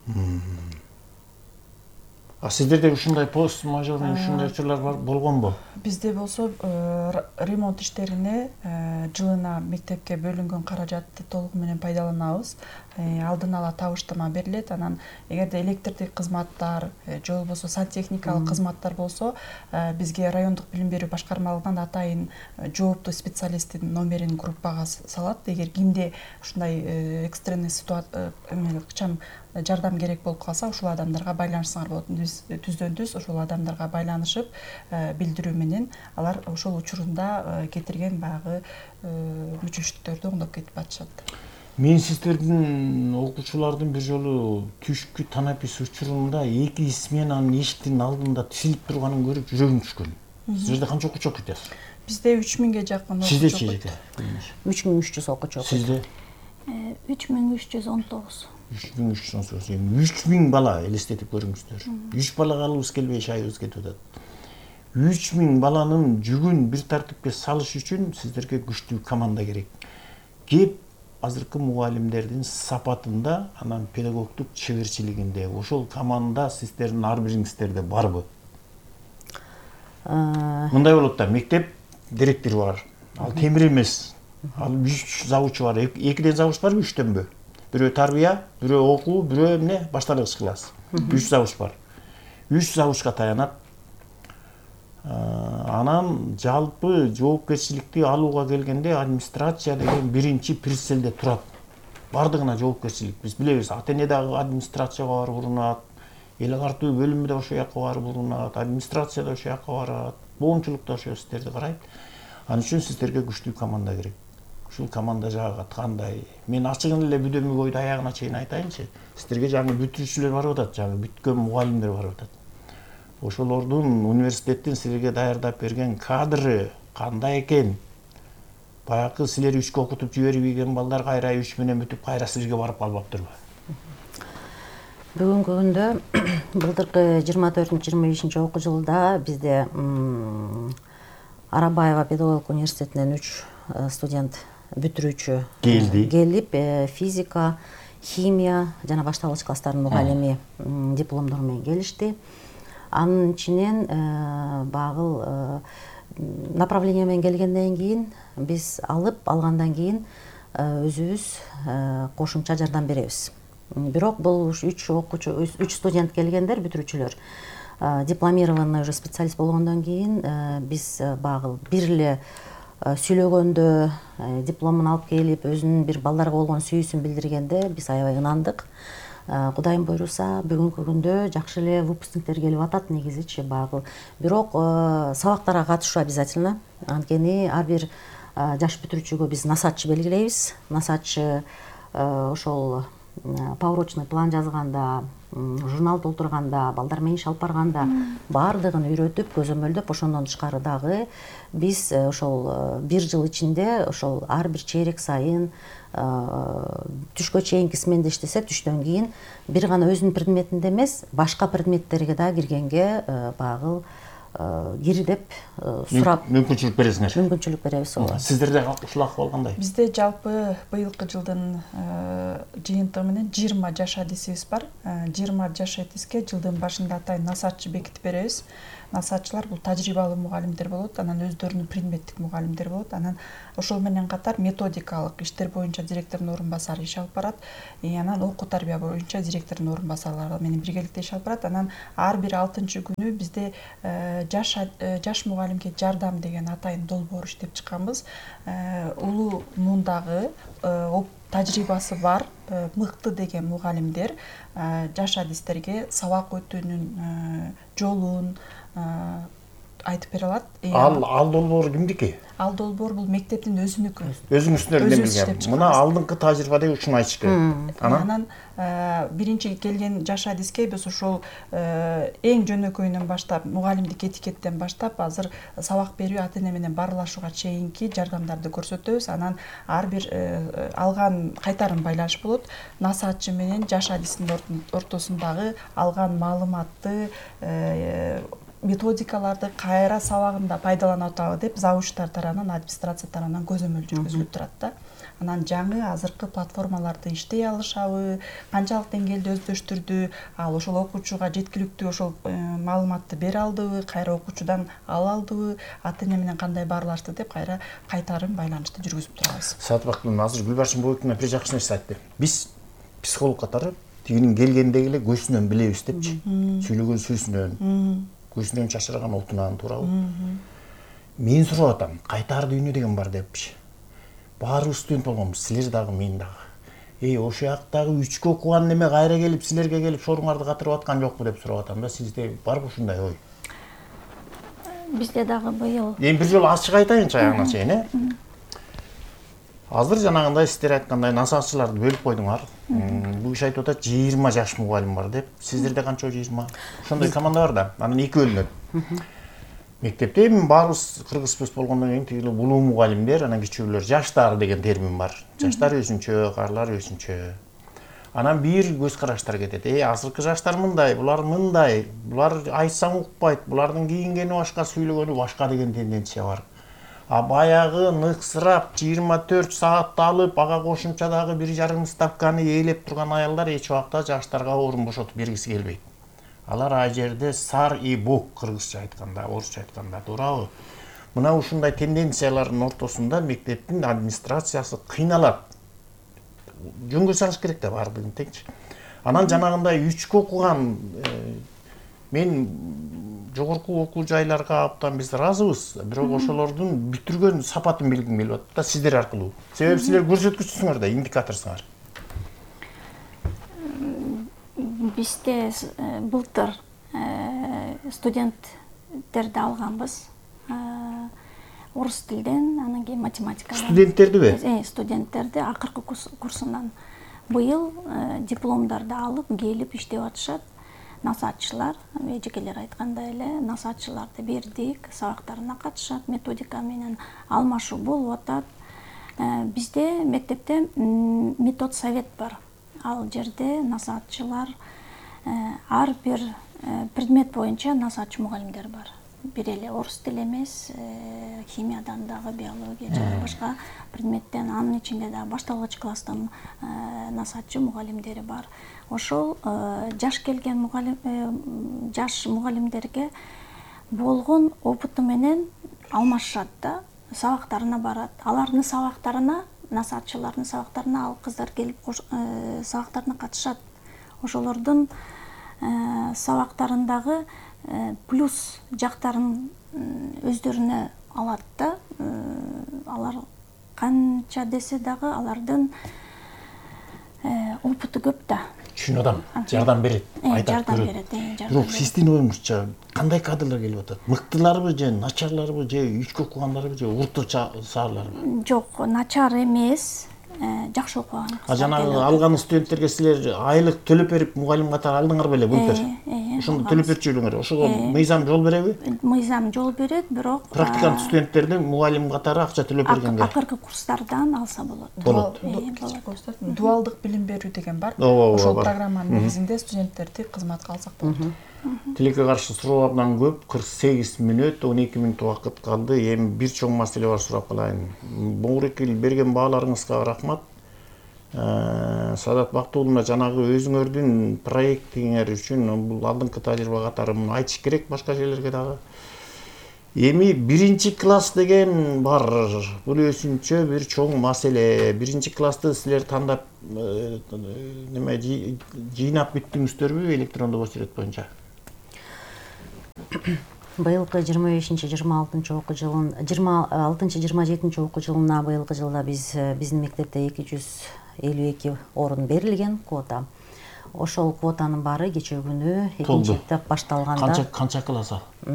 А сиздерде ушундай пост мажорный ушундай учурлар болгонбу? Бизде болсо ремонт иштерине жылына мектепке бөлүнгөн каражатты толугу менен пайдаланабыз. Алдын ала табыштама берилет. Анан эгерде электрдик кызматтар же болбосо сантехникалык кызматтар болсо, бизге райондук билим берүү башкармалыгынан атайын жооптуу специалисттин номерин группага салат. Эгер кимде ушундай экстренный ситуация ыкчам жардам керек болуп калса, ушул адамдарга байланышсаңар болот. Биз түздөн түз ошол адамдарга байланышып, билдирүү менен алар ошол учурунда кетирген багы мүчөчтүктөрдү оңдоп кетип атышат. Мен сиздердин окуучулардын бир жолу түшкү танапис учурунда эки сменанын эшиктин алдында тизилип турганын көрүп жүрөгүм түшкөн. Сиздерде канча окуучу окуйт атасыз? Бизде үч миңге жакын окуучу. Сиздечи жеке? үч миң үч жүз окуучу окуйт. Сизде? үч миң үч жүз он тогуз. үч миң үч жүз он тогуз. үч миң бала элестетип көрүңүздөр. үч балага алыбыз келбей шайыбыз кетип атат. үч миң баланын жүгүн бир тартипке салыш үчүн сиздерге күчтүү команда керек. Кеп азыркы мугалимдердин сапатында, анан педагогдук чеберчилигинде ошол команда сиздердин ар бириңиздерде барбы? Мындай болот да, мектеп директору бар. Ал темир эмес. Ал үч завучу бар. Экиден завуч барбы, үчтөнбү? Бирөө тарбия, бирөө окуу, бирөө эмне? Башталгыч класс. үч завуч бар. үч завучка таянат. Анан жалпы жоопкерчиликти алууга келгенде администрация деген биринчи прицелде турат. Бардыгына жоопкерчилик. Биз билебиз, ата эне дагы администрацияга барып урунат, эл агартуу бөлүмү да ошол жака барып урунат, администрация да ошол жака барат, боомчулук да ошол сиздерди карайт. Ал үчүн сиздерге күчтүү команда керек. Ушул команда жагы кандай? Мен ачыгын эле бүдөмүк ойду аягына чейин айтайынчы. Сиздерге жаңы бүтүрүүчүлөр барып атат, жаңы бүткөн мугалимдер барып атат. Ошолордун университеттин силерге даярдап берген кадры кандай экен? Баягы силер үчкө окутуп жиберип ийген балдар кайра үч менен бүтүп кайра силерге барып калбаптырбы? Бүгүнкү күндө былтыркы жыйырма төртүнчү жыйырма бешинчи окуу жылда бизде Арабаева педагогикалык университетинен үч студент бүтүрүүчү келип, физика, химия жана башталгыч класстардын мугалими дипломдору менен келишти. Анын ичинен багыл направление менен келгенден кийин биз алып, алгандан кийин өзүбүз кошумча жардам беребиз. Бирок бул үч окуучу, үч студент келгендер, бүтүрүүчүлөр дипломированный уже специалист болгондон кийин биз багыл бир эле сүйлөгөндө, дипломун алып келип, өзүнүн бир балдарга болгон сүйүүсүн билдиргенде биз аябай ынандык. Кудайым буйруса, бүгүнкү күндө жакшы эле выпускниктер келип атат негизичи багыл. Бирок сабактарга катышуу обязательно. Анткени ар бир жаш бүтүрүүчүгө биз насатчы белгилейбиз. Насатчы ошол поурочный план жазганда журнал толтурганда, балдар менен иш алып барганда баардыгын үйрөтүп, көзөмөлдөп, ошондон тышкары дагы биз ошол бир жыл ичинде ошол ар бир чейрек сайын түшкө чейинки сменде иштесе, түштөн кийин бир гана өзүнүн предметинде эмес, башка предметтерге да киргенге багыл кир деп сурап мүмкүнчүлүк бересиңер. Мүмкүнчүлүк беребиз. Сиздерде ушул акыбал кандай? Бизде жалпы быйылкы жылдын жыйынтыгы менен жыйырма жаш адисибиз бар. жыйырма жаш адиске жылдын башында атайын насаатчы бекитип беребиз. Насаатчылар бул тажрыйбалуу мугалимдер болот, анан өздөрүнүн предметтик мугалимдери болот. Анан ошол менен катар методикалык иштер боюнча директордун орун басары иш алып барат. Анан окуу тарбия боюнча директордун орун басарлары менен биргеликте иш алып барат. Анан ар бир алтынчы күнү бизде жаш жаш мугалимге жардам деген атайын долбоор иштеп чыкканбыз. Улуу муундагы тажрыйбасы бар, мыкты деген мугалимдер жаш адистерге сабак өтүүнүн жолун айтып бере алат. Ал ал долбоор кимдики? Ал долбоор бул мектептин өзүнүкү. Өзүңүздөрдөн билген. Мына алдыңкы тажрыйбада ушуну айтыш керек. Анан биринчи келген жаш адиске биз ошол эң жөнөкөйүнөн баштап, мугалимдик этикеттен баштап, азыр сабак берүү, ата эне менен баарлашууга чейинки жардамдарды көрсөтөбүз. Анан ар бир алган кайтарым байланыш болот. Насаатчы менен жаш адистин ортосундагы алган маалыматты, методикаларды кайра сабагында пайдаланып атабы деп завучтар тарабынан, администрация тарабынан көзөмөл жүргүзүлүп турат да. Анан жаңы азыркы платформаларды иштей алышабы, канчалык деңгээлде өздөштүрдү, ал ошол окуучуга жеткиликтүү ошол маалыматты бере алдыбы, кайра окуучудан ала алдыбы, ата эне менен кандай баарлашты деп кайра кайтарым байланышты жүргүзүп турабыз. Саатбактын азыр Гүлбарчын Боекина бир жакшы нерсе айтты. Биз психолог катары тигинин келгендеги эле көзүнөн билебиз депчи. Сүйлөгөн сөзүнөн, көзүнөн чачыраган отунан туурабы. Мен сурап атам, кайтар дүйнө деген бар депчи. Баарыбыз студент болгонбуз, силер дагы, мен дагы. Эй, ошол жактагы үчкө окуган неме кайра келип, силерге келип соруңарды катырып аткан жокпу деп сурап атам да. Сизде барбы ушундай ой? Бизде дагы быйыл. Эми бир жолу ачык айтайынчы аягына чейин, э? Азыр жанагындай сиздер айткандай насаатчыларды бөлүп койдуңар. Бул киши айтып атат жыйырма жаш мугалим бар деп. Сиздерде канча жыйырма? Ошондой команда бар да. Анан эки бөлүнөт. Мектепте эми баарыбыз кыргызбыз болгондон кийин тиги улуу мугалимдер, анан кичүүлөр, жаштар деген термин бар. Жаштар өзүнчө, карлар өзүнчө. Анан бир көз караштар кетет. Э, азыркы жаштар мындай, булар мындай, булар айтсаң укпайт, булардын кийингени башка, сүйлөгөнү башка деген тенденция бар. А баягы ныксырап жыйырма төрт саатты алып, ага кошумча дагы бир жарым ставканы ээлеп турган аялдар эч убакта жаштарга орун бошотуп бергиси келбейт. Алар а жерде сар и бок, кыргызча айтканда, орусча айтканда, туурабы? Мына ушундай тенденциялардын ортосунда мектептин администрациясы кыйналат. Жөнгө салыш керек да баардыгын теңчи. Анан жанагындай үчкө окуган мен жогорку окуу жайларга абдан биз ыраазыбыз, бирок ошолордун бүтүргөн сапатын билгим келип атат да сиздер аркылуу. Себеби силер көрсөткүчүсүңөр да, индикаторсуңар. Бизде былтыр студенттерди алганбыз. Орус тилден, анан кийин математикадан. Студенттердиби? Э, студенттерди акыркы курсунан. Быйыл дипломдарды алып, келип иштеп атышат. Насаатчылар, эжекелер айткандай эле, насаатчыларды бердик, сабактарына катышат, методика менен алмашуу болуп атат. Бизде мектепте метод совет бар. Ал жерде насаатчылар ар бир предмет боюнча насаатчы мугалимдер бар. Бир эле орус тили эмес, химиядан дагы, биология жана башка предметтен, анын ичинде дагы башталгыч класстан насаатчы мугалимдери бар. Ошол жаш келген мугалим, жаш мугалимдерге болгон опыту менен алмашышат да, сабактарына барат. Алардын сабактарына, насаатчылардын сабактарына ал кыздар келип сабактарына катышат. Ошолордун сабактарындагы плюс жактарын өздөрүнө алат да. Алар канча десе дагы алардын опыту көп да. Түшүнүп атам. Жардам берет, айтат, көрөт. Бирок сиздин оюңузча кандай кадрлар келип атат? Мыктыларбы же начарларбы же үчкө окугандарбы же орто саарларбы? Жок, начар эмес. жакшы окуган А жанагы алган студенттерге силер айлык төлөп берип мугалим катары алдыңар беле былтыр? Ошондо төлөп берчү элеңер. Ошого мыйзам жол береби? Мыйзам жол берет, бирок Практикант студенттердин мугалим катары акча төлөп бергенге. акыркы курстардан алса болот. Болот. Дуалдык билим берүү деген бар. Ооба, Ошол бар. программанын негизинде студенттерди кызматка алсак болот. Тилекке каршы суроо абдан көп, кырк сегиз мүнөт, он эки мүнөт убакыт калды. Эми бир чоң маселе бар, сурап калайын. Буңрекил берген бааларыңызга рахмат. Саадат Бактууловна, жанагы өзүңөрдүн проектиңер үчүн бул алдыңкы тажрыйба катары муну айтыш керек башка жерлерге дагы. Эми биринчи класс деген бар. Бул өзүнчө бир чоң маселе. Биринчи классты силер тандап неме жыйнап бүттүңүздөрбү электрондук очерет боюнча? Быйылкы жыйырма бешинчи жыйырма алтынчы окуу жылын жыйырма алтынчы жыйырма жетинчи окуу жылына быйылкы жылда биз биздин мектепте эки жүз элүү эки орун берилген квота. Ошол квотанын баары кечээ күнү экинчи этап башталганда. Канча канча класс?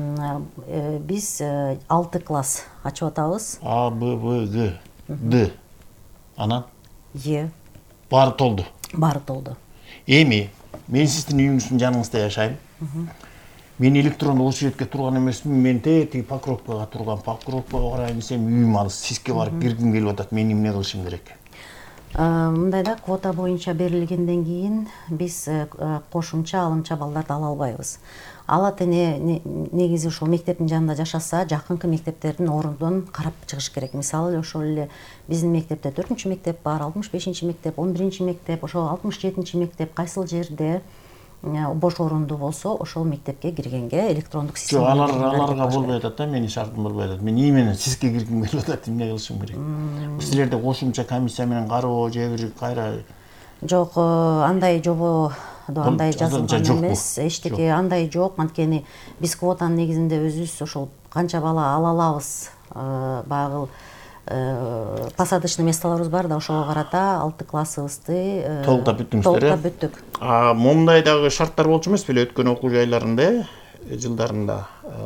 Биз алты класс ачып атабыз. А, Б, В, Г, Д. Анан Е. Баары толду. Баары толду. Эми мен сиздин үйүңүздүн жаныңызда жашайм. Мен электрондук очеретке турган эмесмин, мен теги Покровкага турган. Покровкага карай десем үйүм алыс, сизге барып киргим келип атат. Мен эмне кылышым керек? Мындай да, квота боюнча берилгенден кийин биз кошумча алымча балдарды ала албайбыз. Алат эне негизи ушул мектептин жанында жашаса, жакынкы мектептердин орундон карап чыгыш керек. Мисалы ошол эле биздин мектепте төртүнчү мектеп бар, алтымыш бешинчи мектеп, он биринчи мектеп, ошол алтымыш жетинчи мектеп кайсыл жерде бош орунду болсо, ошол мектепке киргенге электрондук система. Жок, алар аларга болбой атат да, менин шартым болбой атат. Мен именно сизге киргим келип атат, эмне кылышым керек? Силерде кошумча комиссия менен кароо же бир кайра? Жок, андай жобо андай жазылган эмес, эчтеке андай жок. Анткени биз квотанын негизинде өзүбүз ошол канча бала ала алабыз, багыл посадочный местолорубуз бар да, ошого карата алты классыбызды толуктап бүттүңүздөр. Толуктап бүттүк. А момундай дагы шарттар болчу эмес беле өткөн окуу жайларында, жылдарында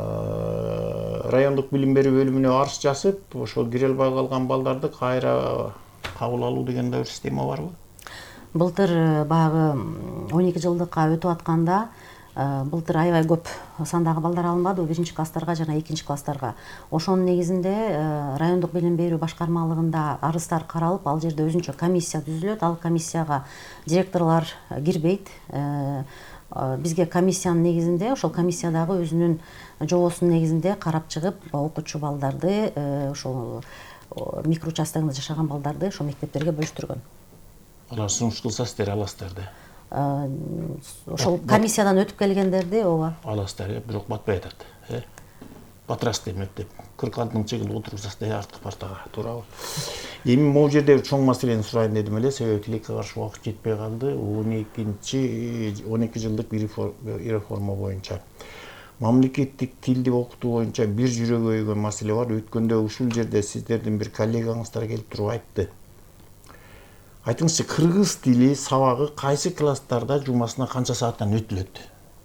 райондук билим берүү бөлүмүнө арыз жазып, ошол кире албай калган балдарды кайра кабыл алуу деген да бир система барбы? Былтыр баягы он эки жылдыкка өтүп атканда былтыр аябай көп сандагы балдар алынбады, биринчи класстарга жана экинчи класстарга. Ошонун негизинде райондук билим берүү башкармалыгында арыздар каралып, ал жерде өзүнчө комиссия түзүлөт. Ал комиссияга директорлор кирбейт. Бизге комиссиянын негизинде, ошол комиссиядагы өзүнүн жобосунун негизинде карап чыгып, окуучу балдарды, ошол микроучастогунда жашаган балдарды ошол мектептерге бөлүштүргөн. Алар сунуш кылса сиздер аласыздар да. Ошол комиссиядан өтүп келгендерди ооба аласыздар, бирок батпай атат. Батырасыздар мектеп. кырк алтынчы жылы отургузасыздар арткы партага, туурабы? Эми могу жерде чоң маселени сурайын дедим эле, себеби тилекке каршы убакыт жетпей калды. он экинчи он эки жылдык реформа боюнча мамлекеттик тилди окутуу боюнча бир жүрөгү өйгөн маселе бар. Өткөндө ушул жерде сиздердин бир коллегаңыздар келип туруп айтты. Айтыңызчы, кыргыз тили сабагы кайсы класстарда жумасына канча сааттан өтүлөт?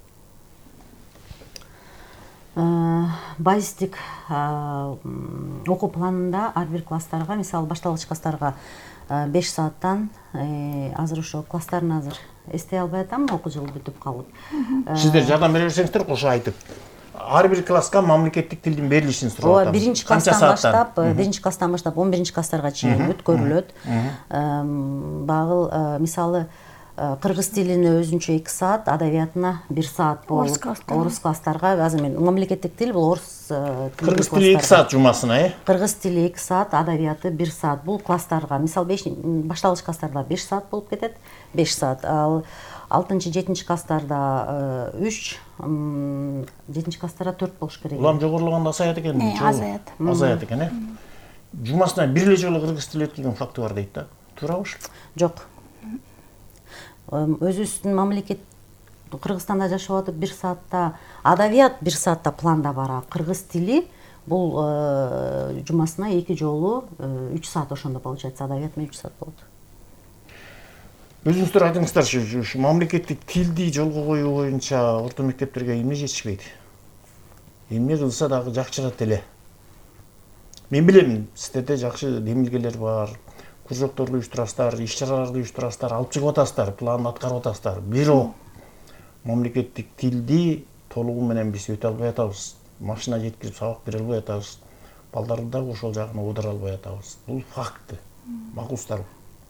Базистик окуу планында ар бир класстарга, мисалы башталгыч класстарга беш сааттан, азыр ошо класстарын азыр эстей албай атам, окуу жылы бүтүп калып. Сиздер жардам бере берсеңиздер, кошо айтып. Ар бир класска мамлекеттик тилдин берилишин сурап атам. Ооба, биринчи класстан баштап, биринчи класстан баштап он биринчи класстарга чейин өткөрүлөт. Багыл мисалы кыргыз тилине өзүнчө эки саат, адабиятына бир саат болуп, орус класстарга, азыр мен мамлекеттик тил бул орус тили. Кыргыз тили эки саат жумасына, э? Кыргыз тили эки саат, адабияты бир саат. Бул класстарга, мисалы башталгыч класстарда беш саат болуп кетет, беш саат. Ал алтынчы жетинчи класстарда үч, жетинчи класстарда төрт болуш керек. Улам жогорулганда азаят экен. Азаят. Азаят экен, э? Жумасына бир эле жолу кыргыз тили өтүлгөн факты бар дейт да. Туурабы? Жок. Өзүбүздүн мамлекет Кыргызстанда жашап атып бир саатта, адабият бир саатта планда бар. Кыргыз тили бул жумасына эки жолу үч саат, ошондо получается, адабият менен үч саат болот. Өзүңүздөр айтыңыздарчы, ушу мамлекеттик тилди жолго коюу боюнча орто мектептерге эмне жетишпейт? Эмне кылса дагы жакшырат эле. Мен билем, сиздерде жакшы демилгелер бар, кружокторду уюштурасыздар, иш чараларды уюштурасыздар, алып чыгып атасыздар, планын аткарып атасыздар. Бирок мамлекеттик тилди толугу менен биз өтө албай атабыз. Машина жеткирип сабак бере албай атабыз. Балдарды дагы ошол жагына оодура албай атабыз. Бул факт. Макулсуздарбы?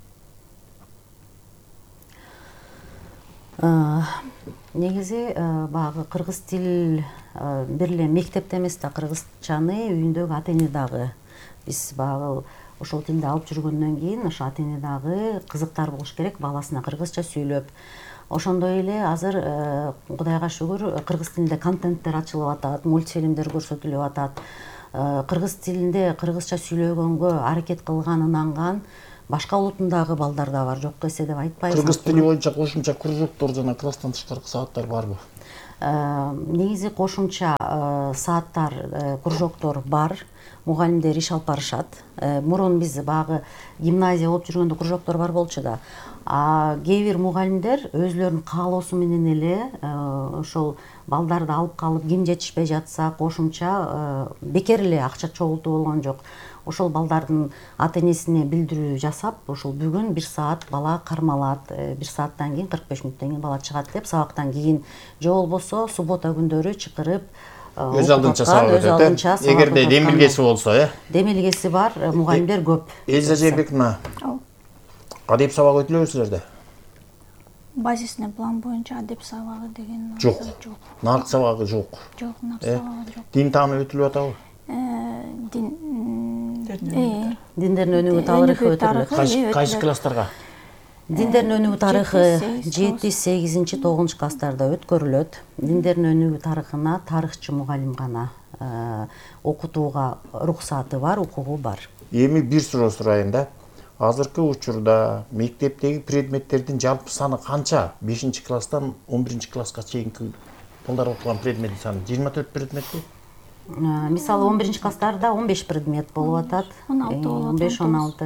Негизи баягы кыргыз тил бир эле мектепте эмес да, кыргызчаны үйүндөгү ата эне дагы биз баягы ошол тилди алып жүргөндөн кийин ошо ата эне дагы кызыктар болуш керек баласына кыргызча сүйлөп. Ошондой эле азыр Кудайга шүгүр кыргыз тилинде контенттер ачылып атат, мультфильмдер көрсөтүлүп атат. Кыргыз тилинде кыргызча сүйлөгөнгө аракет кылган, ынанган башка улуттун дагы балдар да бар, жок эсе деп айтпайбыз. Кыргыз тили боюнча кошумча кружоктор жана класстан тышкаркы сааттар барбы? Негизи кошумча сааттар, кружоктор бар. Мугалимдер иш алып барышат. Мурун биз баягы гимназия болуп жүргөндө кружоктор бар болчу да. А кээ бир мугалимдер өзлөрүнүн каалоосу менен эле ошол балдарды алып калып, ким жетишпей жатса кошумча бекер эле акча чогултуу болгон жок. Ошол балдардын ата энесине билдирүү жасап, ошол бүгүн бир саат бала кармалат, бир сааттан кийин кырк беш мүнөттөн кийин бала чыгат деп, сабактан кийин же болбосо суббота күндөрү чакырып өз алдынча сабак өтөт. Эгерде демилгеси болсо, э? Демилгеси бар мугалимдер көп. Элиза Жээнбековна, адеп сабак өтүлөбү силерде? Базисный план боюнча адеп сабагы деген жок. Нарк сабагы жок. Жок, нарк сабагы жок. Дин тааны өтүлүп атабы? Дин Диндердин өнүгүү тарыхы өтүлөт. Кайсы класстарга? Диндердин өнүгүү тарыхы жети, сегизинчи, тогузунчу класстарда өткөрүлөт. Диндердин өнүгүү тарыхына тарыхчы мугалим гана окутууга уруксаты бар, укугу бар. Эми бир суроо сурайын да. Азыркы учурда мектептеги предметтердин жалпы саны канча? бешинчи класстан он биринчи класска чейинки балдар окуган предметтин саны жыйырма төрт предметпи? Мисалы он биринчи класстарда он беш предмет болуп атат. он беш он алты.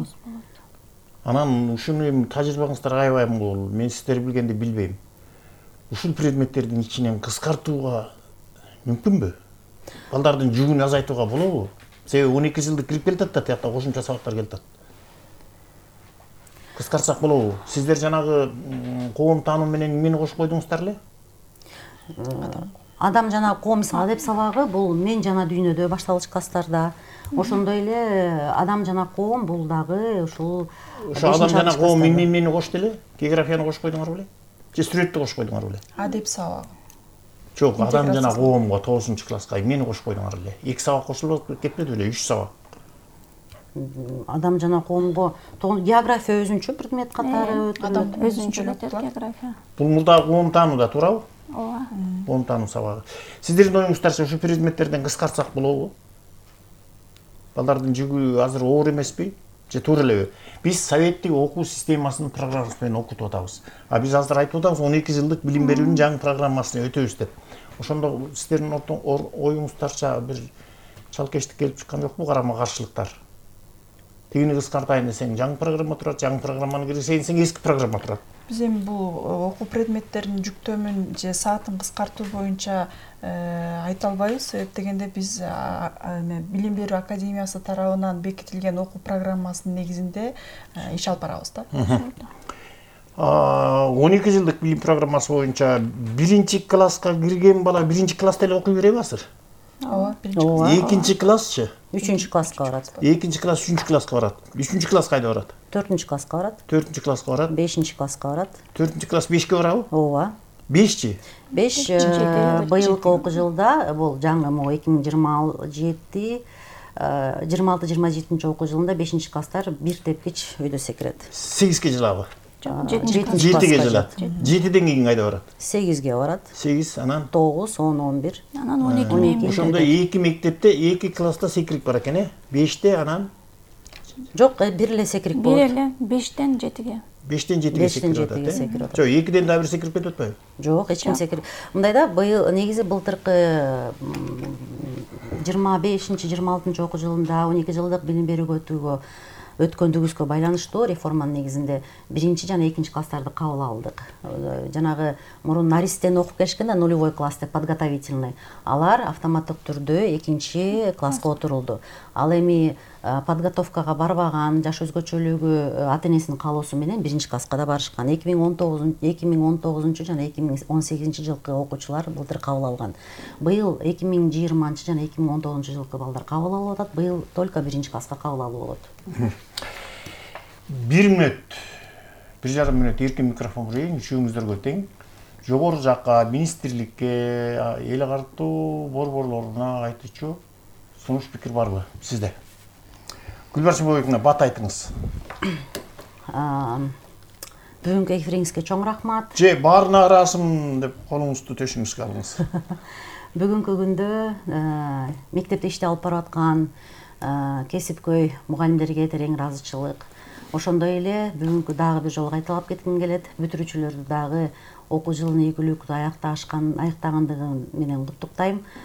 Анан ушуну эми тажрыйбаңыздар аябай мол. Мен сиздер билгенди билбейм. Ушул предметтердин ичинен кыскартууга мүмкүнбү? Балдардын жүгүн азайтууга болобу? Себеби он эки жылдык кирип келатат да, тиякта кошумча сабактар келатат. Кыскартсак болобу? Сиздер жанагы коом таануу менен эмени кошуп койдуңуздар эле? Адам жана коом адеп сабагы бул мен жана дүйнөдө башталгыч класстарда. Ошондой эле адам жана коом бул дагы ушул ошо адам жана коом эмнени кошту эле? Географияны кошуп койдуңар беле? Же сүрөттү кошуп койдуңар беле? Адеп сабагы. Жок, адам жана коомго тогузунчу класска эмнени кошуп койдуңар эле? эки сабак кошулуп кетпеди беле? үч сабак. Адам жана коомго география өзүнчө предмет катары Адам өзүнчө өтөт география. Бул мурдагы коом таанууда туурабы? Ооба. Коом таануу сабагы. Сиздердин оюңуздарча ушу предметтерден кыскартсак болобу? Балдардын жүгү азыр оор эмеспи? Же туура элеби? Биз советтик окуу системасынын программасы менен окутуп атабыз. А биз азыр айтып атабыз он эки жылдык билим берүүнүн жаңы программасын өтөбүз деп. Ошондо сиздердин оюңуздарча бир чалкештик келип чыккан жокпу, карама каршылыктар? Тигини кыскартайын десең жаңы программа турат, жаңы программаны киргизейин десең эски программа турат. Биз эми бул окуу предметтеринин жүктөмүн же саатын кыскартуу боюнча айта албайбыз. Себеп дегенде биз билим берүү академиясы тарабынан бекитилген окуу программасынын негизинде иш алып барабыз да. он эки жылдык билим программасы боюнча биринчи класска кирген бала биринчи класста эле окуй береби азыр? Ооба, биринчи класс. Экинчи классчы? үчүнчү класска барат. Экинчи класс, үчүнчү класска барат. үчүнчү класс кайда барат? төртүнчү класска барат. төртүнчү класска барат. бешинчи класска барат. төртүнчү класс бешке барабы? Ооба. бешчи? беш быйылкы окуу жылда бул жаңы могу эки миң жыйырма жети жыйырма алты жыйырма жетинчи окуу жылында бешинчи класстар бир тепкич өйдө секирет. сегизге жылабы? жетинчи жетиге жылат. жетиден кийин кайда барат? сегизге барат. сегиз, анан тогуз, он, он бир. Анан он эки менен ошондо эки мектепте эки класста секирип бар экен, э? беште, анан жок, бир эле секирип болот. бир эле бештен жетиге. бештен жетиге секирип атат, э? Жок, экиден да бир секирип кетип атпайбы? Жок, эч ким секирип. Мындай да, быйыл негизи былтыркы жыйырма бешинчи жыйырма алтынчы окуу жылында он эки жылдык билим берүүгө өтүүгө өткөндүгүбүзгө байланыштуу реформанын негизинде биринчи жана экинчи класстарды кабыл алдык. Жанагы мурун наристен окуп келишкен да, нулевой класс деп, подготовительный. Алар автоматтык түрдө экинчи класска отурулду. Ал эми подготовкага барбаган, жаш өзгөчөлүгү ата энесинин каалоосу менен биринчи класска да барышкан. эки миң он тогузунчу жана эки миң он сегизинчи жылкы окуучулар былтыр кабыл алган. Быйыл эки миң жыйырманчы жана эки миң он тогузунчу жылкы балдар кабыл алып атат. Быйыл только биринчи класска кабыл алуу болот. Бир мүнөт, бир жарым мүнөт эркин микрофон берейин, үчөөңүздөргө тең. Жогору жакка, министрликке, эл агартуу борборлоруна айтычу сунуш пикир барбы сизде? Гүлбарчын Бойбековна, бат айтыңыз. Бүгүнкү эфириңизге чоң рахмат. Же баарына ыраазымын деп колуңузду төшүңүзгө алыңыз. Бүгүнкү күндө мектепте иштеп алып барып аткан кесипкөй мугалимдерге терең ыраазычылык. Ошондой эле бүгүнкү дагы бир жолу кайталап кетким келет. Бүтүрүүчүлөрдү дагы окуу жылын ийгиликтүү аякташкан, аяктагандыгы менен куттуктайм.